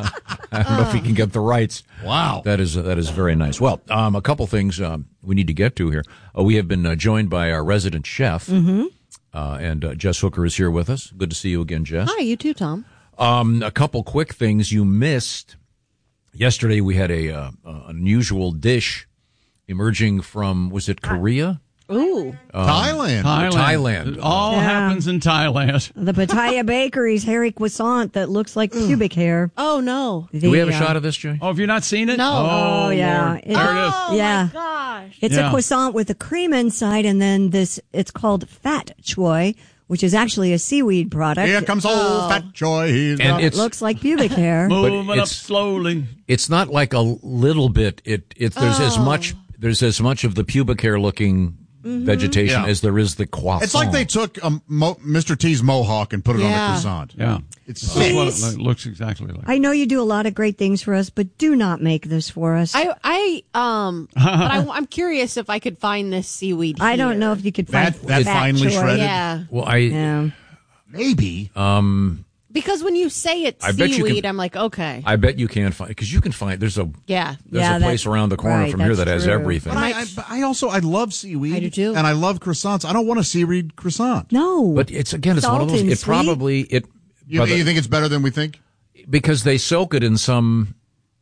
I don't know if he can get the rights. Wow, that is that is very nice. Well, um, a couple things um, we need to get to here. Uh, we have been uh, joined by our resident chef, Mm-hmm. uh, and uh, Jess Hooker is here with us. Good to see you again, Jess. Hi, you too, Tom. Um, a couple quick things you missed. Yesterday we had a uh, uh, unusual dish emerging from, was it Korea? Ooh. Um, Thailand. Thailand. Thailand. It all Yeah. happens in Thailand. The Pattaya Bakery's hairy croissant that looks like pubic hair. Oh, no. Do we have a The, shot uh, of this, Jay? Oh, have you not seen it? No. Oh, yeah. Lord. It- There it is. Oh, Yeah. my gosh. It's Yeah. a croissant with a cream inside, and then this, it's called Fat Choy, which is actually a seaweed product. Here comes old Oh. Fat Joy. He's And got- It it's looks like pubic hair. Moving up it's- slowly. it's not like a little bit. It it there's as Oh. much there's as much of the pubic hair looking Mm-hmm. vegetation Yeah. as there is the croissant. It's like they took um, Mo- Mister T's mohawk and put it on Yeah. a croissant. Yeah. It's That's what it Please. lo- looks exactly like. I know you do a lot of great things for us, but do not make this for us. I, I, um, but I, I'm curious if I could find this seaweed. I don't here. know if you could find That- that Fat finely Choy. shredded? Yeah, well, I Yeah. maybe. um because when you say it's I bet you seaweed, can- I'm like, okay, I bet you can find because you can find there's a yeah. there's Yeah, a place that- around the corner right, from here that's that has true. everything. But I, I, but I also I love seaweed. I do too. and I love croissants. I don't want a seaweed croissant. No. But it's again, it's one of Salt those. and It sweet? probably it You, but the- you think it's better than we think? because they soak it in some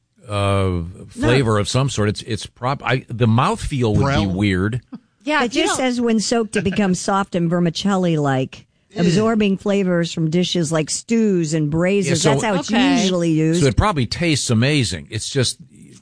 uh, flavor of some sort. It's it's prop. I the mouthfeel would Brel? be weird. Yeah, It you just don't- says when soaked, it becomes soft and vermicelli-like, absorbing flavors from dishes like stews and braisers. Yeah, so- That's how it's Okay. usually used. So it probably tastes amazing. It's just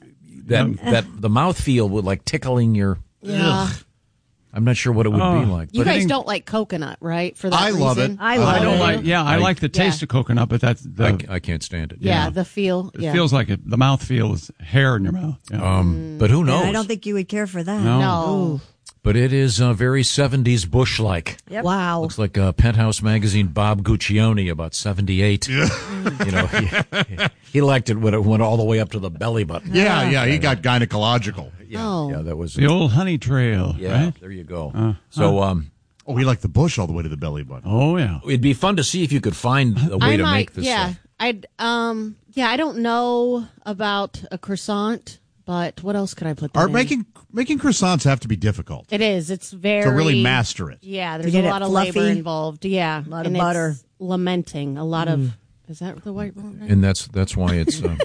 that that the mouthfeel would like tickling your. Yeah. Ugh. I'm not sure what it would Oh. be like. You but guys don't like coconut, right? For that I love reason? it. I I love don't it. like. Yeah, I, I- like the taste Yeah. of coconut, but that's the. I, I can't stand it. Yeah, the feel. it Yeah. feels like it. The mouth feel is hair in your mouth. Yeah. Um, but who And knows? I don't think you would care for that. No. No. But it is uh, very seventies Bush-like. Yep. Wow. Looks like uh, Penthouse magazine Bob Guccione about seventy-eight. You know, he, he liked it when it went all the way up to the belly button. Yeah, yeah. He got gynecological. Yeah, Oh. yeah, that was The old honey trail, Yeah, right? there you go. Uh, so, um, Oh, he liked the bush all the way to the belly button. Oh yeah. it'd be fun to see if you could find a way I to might, make this yeah. stuff. I'd, um, yeah, I don't know about a croissant, but what else could I put that Are in? making making croissants have to be difficult It is. It's very to really master it. Yeah, To there's get a it lot of fluffy. labor involved. Yeah, A lot of and butter. It's lamenting a lot of. Is that the white word? And that's that's why it's uh,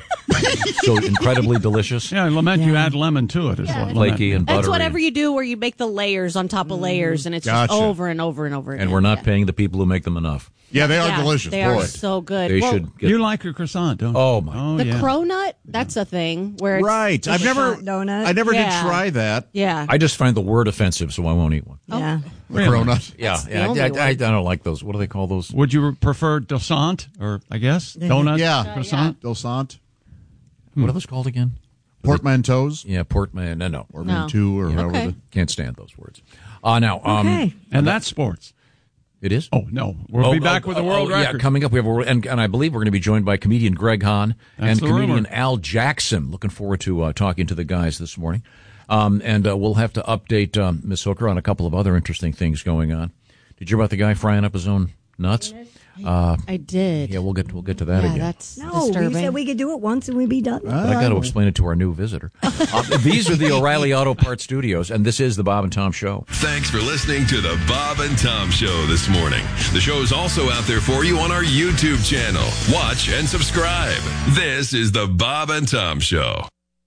so incredibly delicious. Yeah, lament you add lemon to it. Is Yeah. what Flaky lament- and That's buttery. whatever you do where you make the layers on top of layers, and it's Gotcha. just over and over and over again. And we're not Yeah. paying the people who make them enough. Yeah, they are Yeah, delicious. They Boy. are so good. They Well, should get. You like a croissant, don't you? Oh my! Oh the yeah. cronut, that's a thing where it's Right. I've never croissant donut. I never Yeah. did try that. Yeah. I just find the word offensive, so I won't eat one. Yeah. The cronut. Yeah, the yeah. only I, I, one. I don't like those. What do they call those? Would you prefer croissant or I guess donut? Yeah. croissant. Dosant. What are those called again? Portmanteaus. Yeah, portman. No, no. Or No. mantou or however Okay. the- Can't stand those words. Uh, now, um, Okay. And that's sports. it is. Oh no, we'll be back with a world oh, record. Yeah, coming up, we have a world, and, and I believe we're going to be joined by comedian Greg Hahn That's and the comedian rumor. Al Jackson. Looking forward to uh, talking to the guys this morning. Um, and uh, we'll have to update um, Miss Hooker on a couple of other interesting things going on. Did you hear about the guy frying up his own nuts? Uh, I did. yeah, we'll get we'll get to that yeah, again. that's No, disturbing. we said we could do it once and we'd be done. But I got to explain it to our new visitor. Uh, these are the O'Reilly Auto Parts Studios, and this is the Bob and Tom Show. Thanks for listening to the Bob and Tom Show this morning. The show is also out there for you on our YouTube channel. Watch and subscribe. This is the Bob and Tom Show.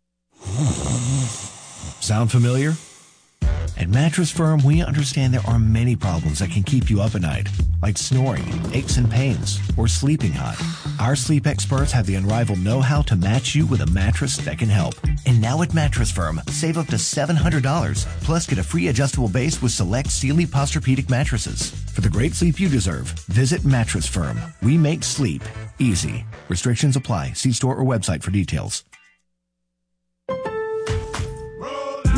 Sound familiar? At Mattress Firm, we understand there are many problems that can keep you up at night, like snoring, aches and pains, or sleeping hot. Our sleep experts have the unrivaled know-how to match you with a mattress that can help. And now at Mattress Firm, save up to seven hundred dollars, plus get a free adjustable base with select Sealy Posturepedic mattresses. For the great sleep you deserve, visit Mattress Firm. We make sleep easy. Restrictions apply. See store or website for details. With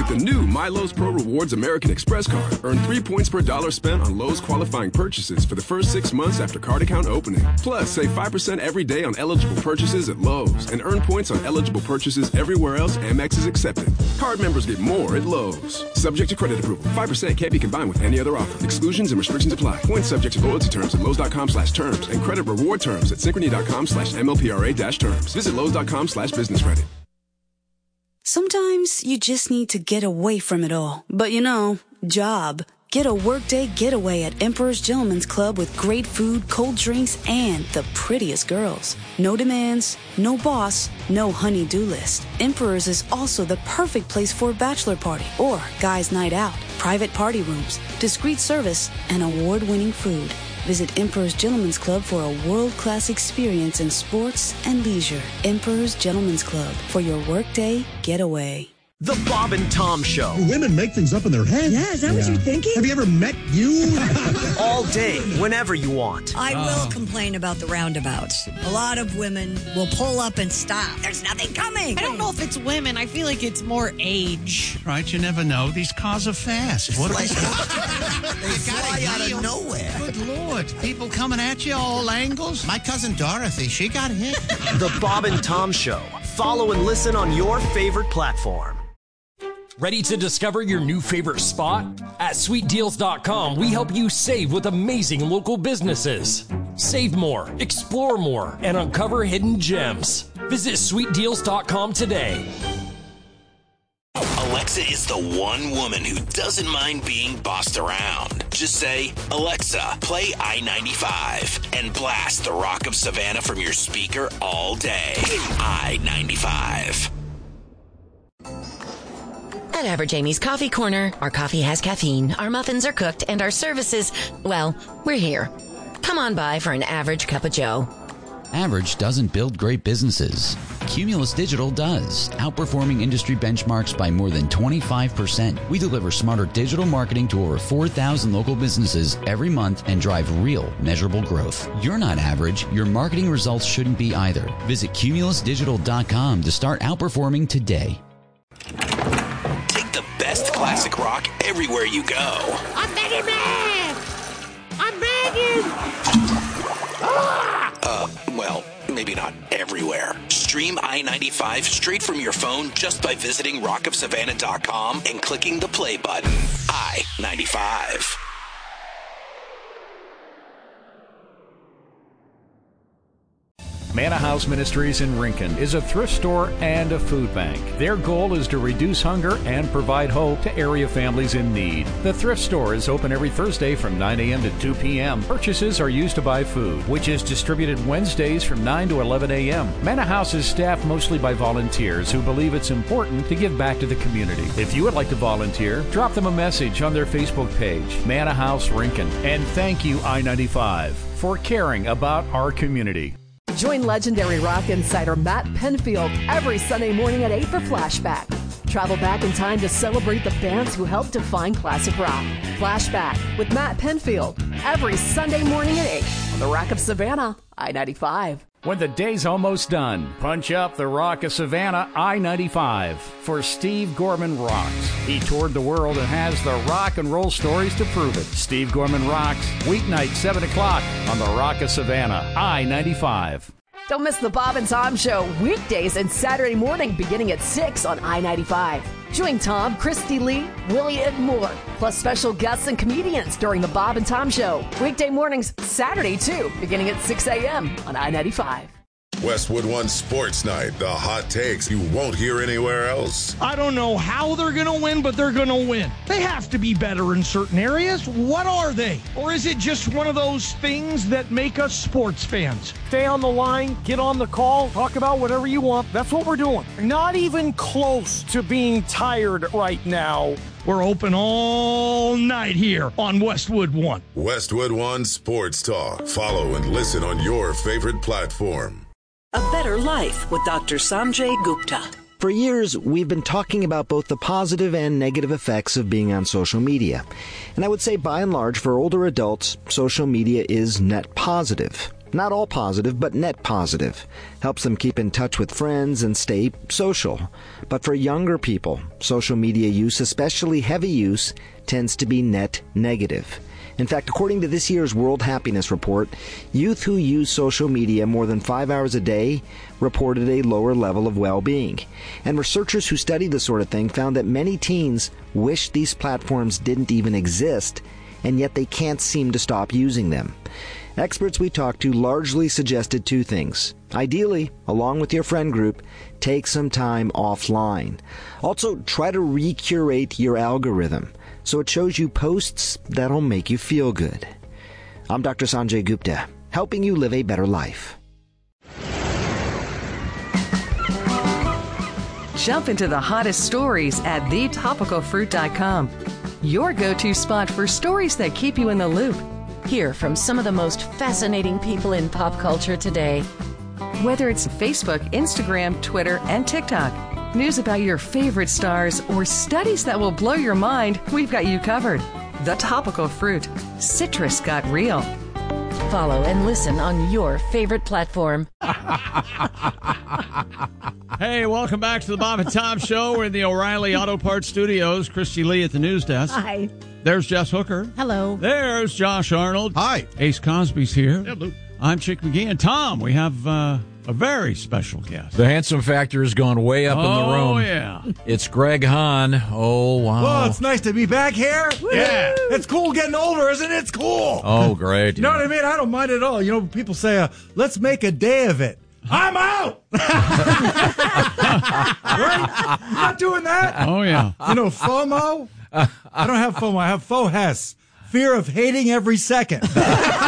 With the new MyLowe's Pro Rewards American Express card, earn three points per dollar spent on Lowe's qualifying purchases for the first six months after card account opening. Plus, save five percent every day on eligible purchases at Lowe's and earn points on eligible purchases everywhere else Amex is accepted. Card members get more at Lowe's. Subject to credit approval. five percent can't be combined with any other offer. Exclusions and restrictions apply. Points subject to loyalty terms at Lowe's.com slash terms and credit reward terms at Synchrony.com slash MLPRA dash terms. Visit Lowe's.com slash business credit. Sometimes you just need to get away from it all. But you know, job. Get a workday getaway at Emperor's Gentleman's Club with great food, cold drinks, and the prettiest girls. No demands, no boss, no honey-do list. Emperor's is also the perfect place for a bachelor party or guys' night out. Private party rooms, discreet service, and award-winning food. Visit Emperor's Gentleman's Club for a world-class experience in sports and leisure. Emperor's Gentleman's Club for your workday getaway. The Bob and Tom Show. Women make things up in their heads. Yeah, is that what you're thinking? Have you ever met you? All day, whenever you want. I will complain about the roundabouts. A lot of women will pull up and stop. There's nothing coming. I don't know if it's women. I feel like it's more age. Right, you never know. These cars are fast. What are we They fly out of nowhere. Good Lord. People coming at you all angles. My cousin Dorothy, she got hit. The Bob and Tom Show. Follow and listen on your favorite platform. Ready to discover your new favorite spot? At sweet deals dot com, we help you save with amazing local businesses. Save more, explore more, and uncover hidden gems. Visit sweet deals dot com today. Alexa is the one woman who doesn't mind being bossed around. Just say, Alexa, play I ninety-five and blast the Rock of Savannah from your speaker all day. I ninety-five. At Average Amy's Coffee Corner, our coffee has caffeine, our muffins are cooked, and our services, well, we're here. Come on by for an average cup of joe. Average doesn't build great businesses. Cumulus Digital does, outperforming industry benchmarks by more than twenty-five percent. We deliver smarter digital marketing to over four thousand local businesses every month and drive real, measurable growth. You're not average. Your marketing results shouldn't be either. Visit cumulus digital dot com to start outperforming today. Take the best classic rock everywhere you go. I'm begging, man! I'm begging! Ah! Uh, well, maybe not everywhere. Stream I ninety-five straight from your phone just by visiting rock of savannah dot com and clicking the play button. I ninety-five. Manna House Ministries in Rincon is a thrift store and a food bank. Their goal is to reduce hunger and provide hope to area families in need. The thrift store is open every Thursday from nine a.m. to two p.m. Purchases are used to buy food, which is distributed Wednesdays from nine to eleven a.m. Manna House is staffed mostly by volunteers who believe it's important to give back to the community. If you would like to volunteer, drop them a message on their Facebook page, Manna House Rincon. And thank you, I ninety-five, for caring about our community. Join legendary rock insider Matt Penfield every Sunday morning at eight for Flashback. Travel back in time to celebrate the bands who helped define classic rock. Flashback with Matt Penfield every Sunday morning at eight on the Rock of Savannah, I ninety-five. When the day's almost done, punch up the Rock of Savannah, I ninety-five, for Steve Gorman Rocks. He toured the world and has the rock and roll stories to prove it. Steve Gorman Rocks, weeknight, seven o'clock on the Rock of Savannah, I ninety-five. Don't miss the Bob and Tom Show weekdays and Saturday morning beginning at six on I ninety-five. Join Tom, Christy Lee, Willie, and more, plus special guests and comedians during the Bob and Tom Show. Weekday mornings, Saturday too, beginning at six a.m. on I ninety-five. Westwood One Sports Night, the hot takes you won't hear anywhere else. I don't know how they're going to win, but they're going to win. They have to be better in certain areas. What are they? Or is it just one of those things that make us sports fans? Stay on the line, get on the call, talk about whatever you want. That's what we're doing. Not even close to being tired right now. We're open all night here on Westwood One. Westwood One Sports Talk. Follow and listen on your favorite platform. A Better Life with Doctor Sanjay Gupta. For years, we've been talking about both the positive and negative effects of being on social media. And I would say, by and large, for older adults, social media is net positive. Not all positive, but net positive. Helps them keep in touch with friends and stay social. But for younger people, social media use, especially heavy use, tends to be net negative. In fact, according to this year's World Happiness Report, youth who use social media more than five hours a day reported a lower level of well-being. And researchers who studied this sort of thing found that many teens wish these platforms didn't even exist, and yet they can't seem to stop using them. Experts we talked to largely suggested two things. Ideally, along with your friend group, take some time offline. Also, try to recurate your algorithm so it shows you posts that'll make you feel good. I'm Doctor Sanjay Gupta, helping you live a better life. Jump into the hottest stories at the topical fruit dot com. Your go-to spot for stories that keep you in the loop. Hear from some of the most fascinating people in pop culture today. Whether it's Facebook, Instagram, Twitter, and TikTok, news about your favorite stars, or studies that will blow your mind, we've got you covered. The Topical Fruit. Citrus got real. Follow and listen on your favorite platform. Hey, welcome back to the Bob and Tom Show. We're in the O'Reilly Auto Parts Studios. Christy Lee at the news desk. Hi. There's Jess Hooker. Hello. There's Josh Arnold. Hi. Ace Cosby's here. Hello. I'm Chick McGee. And Tom, we have uh, a very special guest. The handsome factor has gone way up oh, in the room. Oh, yeah. It's Greg Hahn. Oh, wow. Well, it's nice to be back here. Woo! Yeah. It's cool getting older, isn't it? It's cool. Oh, great. You know what I mean? I don't mind at all. You know, people say, uh, let's make a day of it. I'm out. Right? I'm not doing that. Oh, yeah. You know, FOMO? I don't have FOMO. I have FOHES. Fear of hating every second. I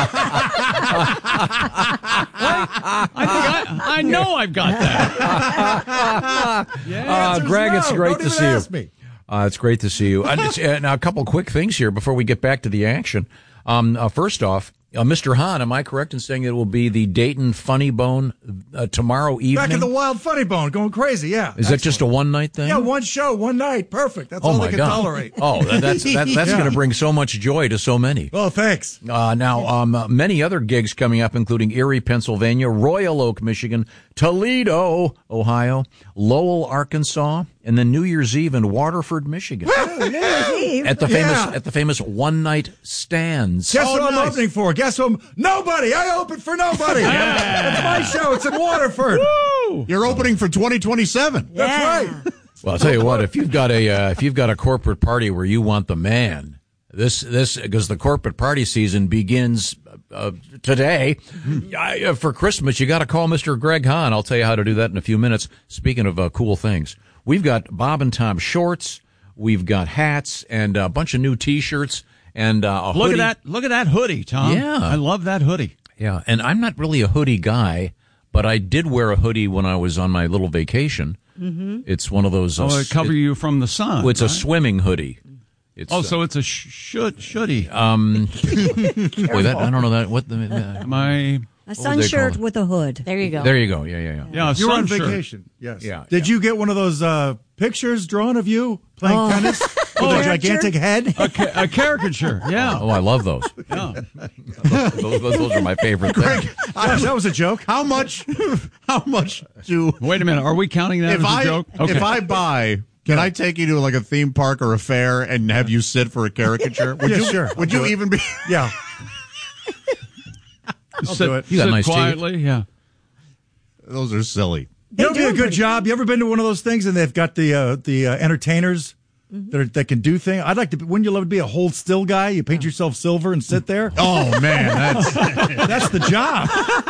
think I, I know I've got that. Yeah, uh, Greg, no. it's great Don't to even see ask you. Me. Uh, it's great to see you. And it's, uh, now, a couple quick things here before we get back to the action. Um, uh, first off, uh, Mister Hahn, am I correct in saying it will be the Dayton Funny Bone uh, tomorrow evening? Back at the Wild Funny Bone, going crazy, yeah. Is Excellent. that just a one-night thing? Yeah, one show, one night. Perfect. That's oh all my they can God. tolerate. Oh, that, that's that, that's yeah. going to bring so much joy to so many. Oh, thanks. Uh, now, um, uh, many other gigs coming up, including Erie, Pennsylvania, Royal Oak, Michigan, Toledo, Ohio, Lowell, Arkansas, and then New Year's Eve in Waterford, Michigan. Oh, New Year's Eve. At the famous Yeah. at the famous one night stands. Guess Oh, what I'm nice. opening for? Guess what? I'm, nobody. I open for nobody. That's my show. It's in Waterford. Woo! You're opening for twenty twenty-seven. That's Yeah. right. Well, I'll tell you what, if you've got a uh, if you've got a corporate party where you want the man, this this because the corporate party season begins uh, today. I, uh, for Christmas, you got to call Mister Greg Hahn. I'll tell you how to do that in a few minutes. Speaking of uh, cool things, we've got Bob and Tom shorts, we've got hats, and a bunch of new T-shirts, and uh, a Look hoodie. at that! Look at that hoodie, Tom. Yeah. I love that hoodie. Yeah, and I'm not really a hoodie guy, but I did wear a hoodie when I was on my little vacation. Mm-hmm. It's one of those. Uh, Oh, it cover it- you from the sun. It's right? a swimming hoodie. It's, Oh, so it's a sh- should shouldy. Um, boy, that, I don't know that. What the? Uh, My A sun they shirt call it? with a hood. There you go. there you go. Yeah, yeah, yeah. yeah, a You were on sun shirt. vacation. Yes. Yeah, Did you get one of those uh, pictures drawn of you playing Oh. tennis with Oh, a gigantic head? A, ca- a caricature. Yeah. Oh, I love those. Yeah. those, those, those are my favorite things. Gosh, that was a joke. How much? How much do? Wait a minute. Are we counting that If as a I joke? if I buy, can I take you to like a theme park or a fair and have you sit for a caricature? Would Yeah, you? sure. Would I'll you do it. even be? Yeah. sit, do it. You got sit nice teeth. quietly. Yeah. Those are silly. You know, They be a do good pretty job. You ever been to one of those things and they've got the uh, the uh, entertainers Mm-hmm. that, are, that can do things? I'd like to. Wouldn't you love to be a hold still guy? You paint yourself silver and sit there. Oh man, that's That's the job.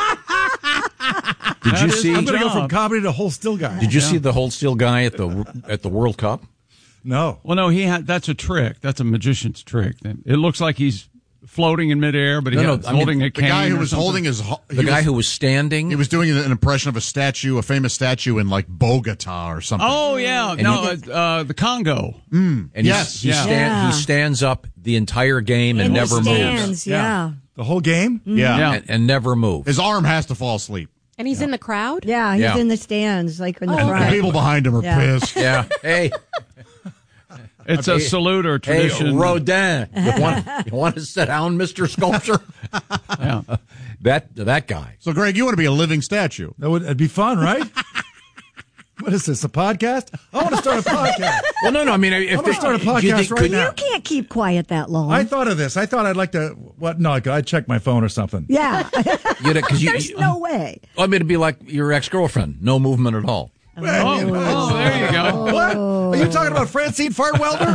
Did That you is see? I'm going to go from job. comedy to hold still guy. Did you see the hold still guy at the at the World Cup? No. Well, no, he had. That's a trick. That's a magician's trick. It looks like he's floating in midair, but No, no, he's I mean, holding a the cane. guy who or was something. holding his. ho- The he guy was, who was standing. he was doing an impression of a statue, a famous statue in like Bogota or something. Oh yeah, And no, he- uh, uh, the Congo. and he's- yes, he, yeah. stand, Yeah. he stands up the entire game and In the never moves. stands, yeah. The whole game? yeah. Yeah. And, and never moves. His arm has to fall asleep. And he's in the crowd? Yeah, he's Yeah. in the stands, like in the Oh, And front. the people behind him are Yeah. pissed. Yeah. Hey, It's a salute or hey, tradition. Rodin. You want, you want to sit down, Mister Sculpture? Yeah. That that guy. So, Greg, you want to be a living statue? That would it'd be fun, right? What is this, a podcast? I want to start a podcast. Well, no, no. I mean, if I'm going to start a do you podcast think- right could- now. You can't keep quiet that long. I thought of this. I thought I'd like to. What? No, I'd check my phone or something. yeah. You know, 'cause you- There's no way. I mean, it'd be like your ex-girlfriend. No movement at all. Oh, oh, there you go. What? Are you talking about Francine Fartwelder?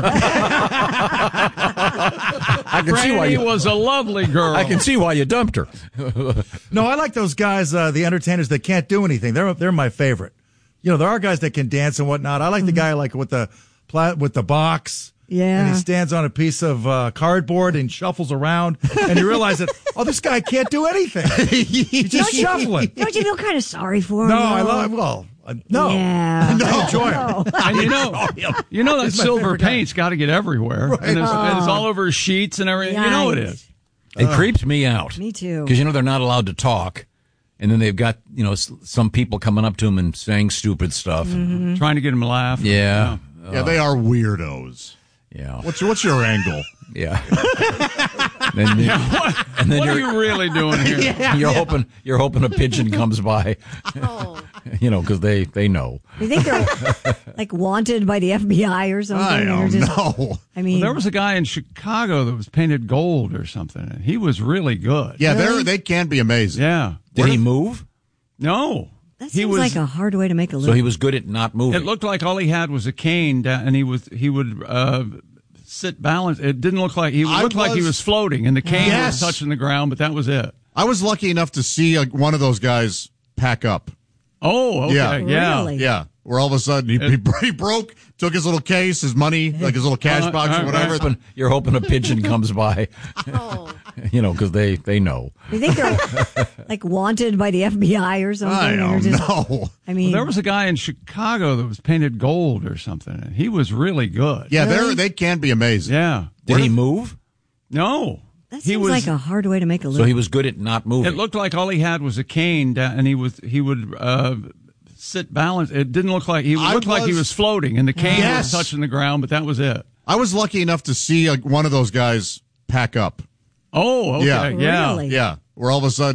I can see why Franny you was a lovely girl. I can see why you dumped her. No, I like those guys, uh, the entertainers that can't do anything. They're they're my favorite. You know, there are guys that can dance and whatnot. I like the guy like with the pla- with the box. Yeah. And he stands on a piece of uh, cardboard and shuffles around, and you realize that, oh, this guy can't do anything. He's just Don't you- shuffling. Don't you feel kind of sorry for him? No, I though? love. Well, uh, no, Yeah. I enjoy No. him. And you know, you know that He's my silver favorite guy. paint's got to get everywhere, and, it's, and it's all over sheets and everything. You know it Yikes. is. It creeps me out. Me too. Because, you know, they're not allowed to talk. And then they've got, you know, s- some people coming up to them and saying stupid stuff. Mm-hmm. Trying to get him to laugh. Yeah. Yeah, they are weirdos. Yeah. What's your, what's your angle? Yeah. Then you- and then What are you're, you really doing here? you're hoping you're hoping a pigeon comes by. You know, because they, they know. You think they're like wanted by the F B I or something? I Or don't just- know. I mean, Well, there was a guy in Chicago that was painted gold or something, and he was really good. Yeah, they're they can be amazing. Yeah. Did he move? No. that he seems was- like a hard way to make a So living. he was good at not moving. It looked like all he had was a cane, da- and he was he would uh, sit balanced. It didn't look like he I looked like he was- was floating, and the cane Yes. was touching the ground, but that was it. I was lucky enough to see like, one of those guys pack up. Oh, okay, Yeah. yeah. Really? Yeah, where all of a sudden he, he, he broke, took his little case, his money, like his little cash Uh, box uh, or whatever. You're hoping, you're hoping a pigeon comes by. You know, because they, they know. You think they're like wanted by the F B I or something? I Or don't just- know. I mean, Well, there was a guy in Chicago that was painted gold or something, and he was really good. Yeah, Really? they're they can be amazing. Yeah. Did he move? No. that he seems was. like a hard way to make a So living. he was good at not moving. It looked like all he had was a cane, da- and he was he would uh, sit balanced. It didn't look like he I looked like he was- was floating, and the cane Yes. was touching the ground, but that was it. I was lucky enough to see like, one of those guys pack up. Oh, okay, Yeah. yeah. Really? Yeah, where all of a sudden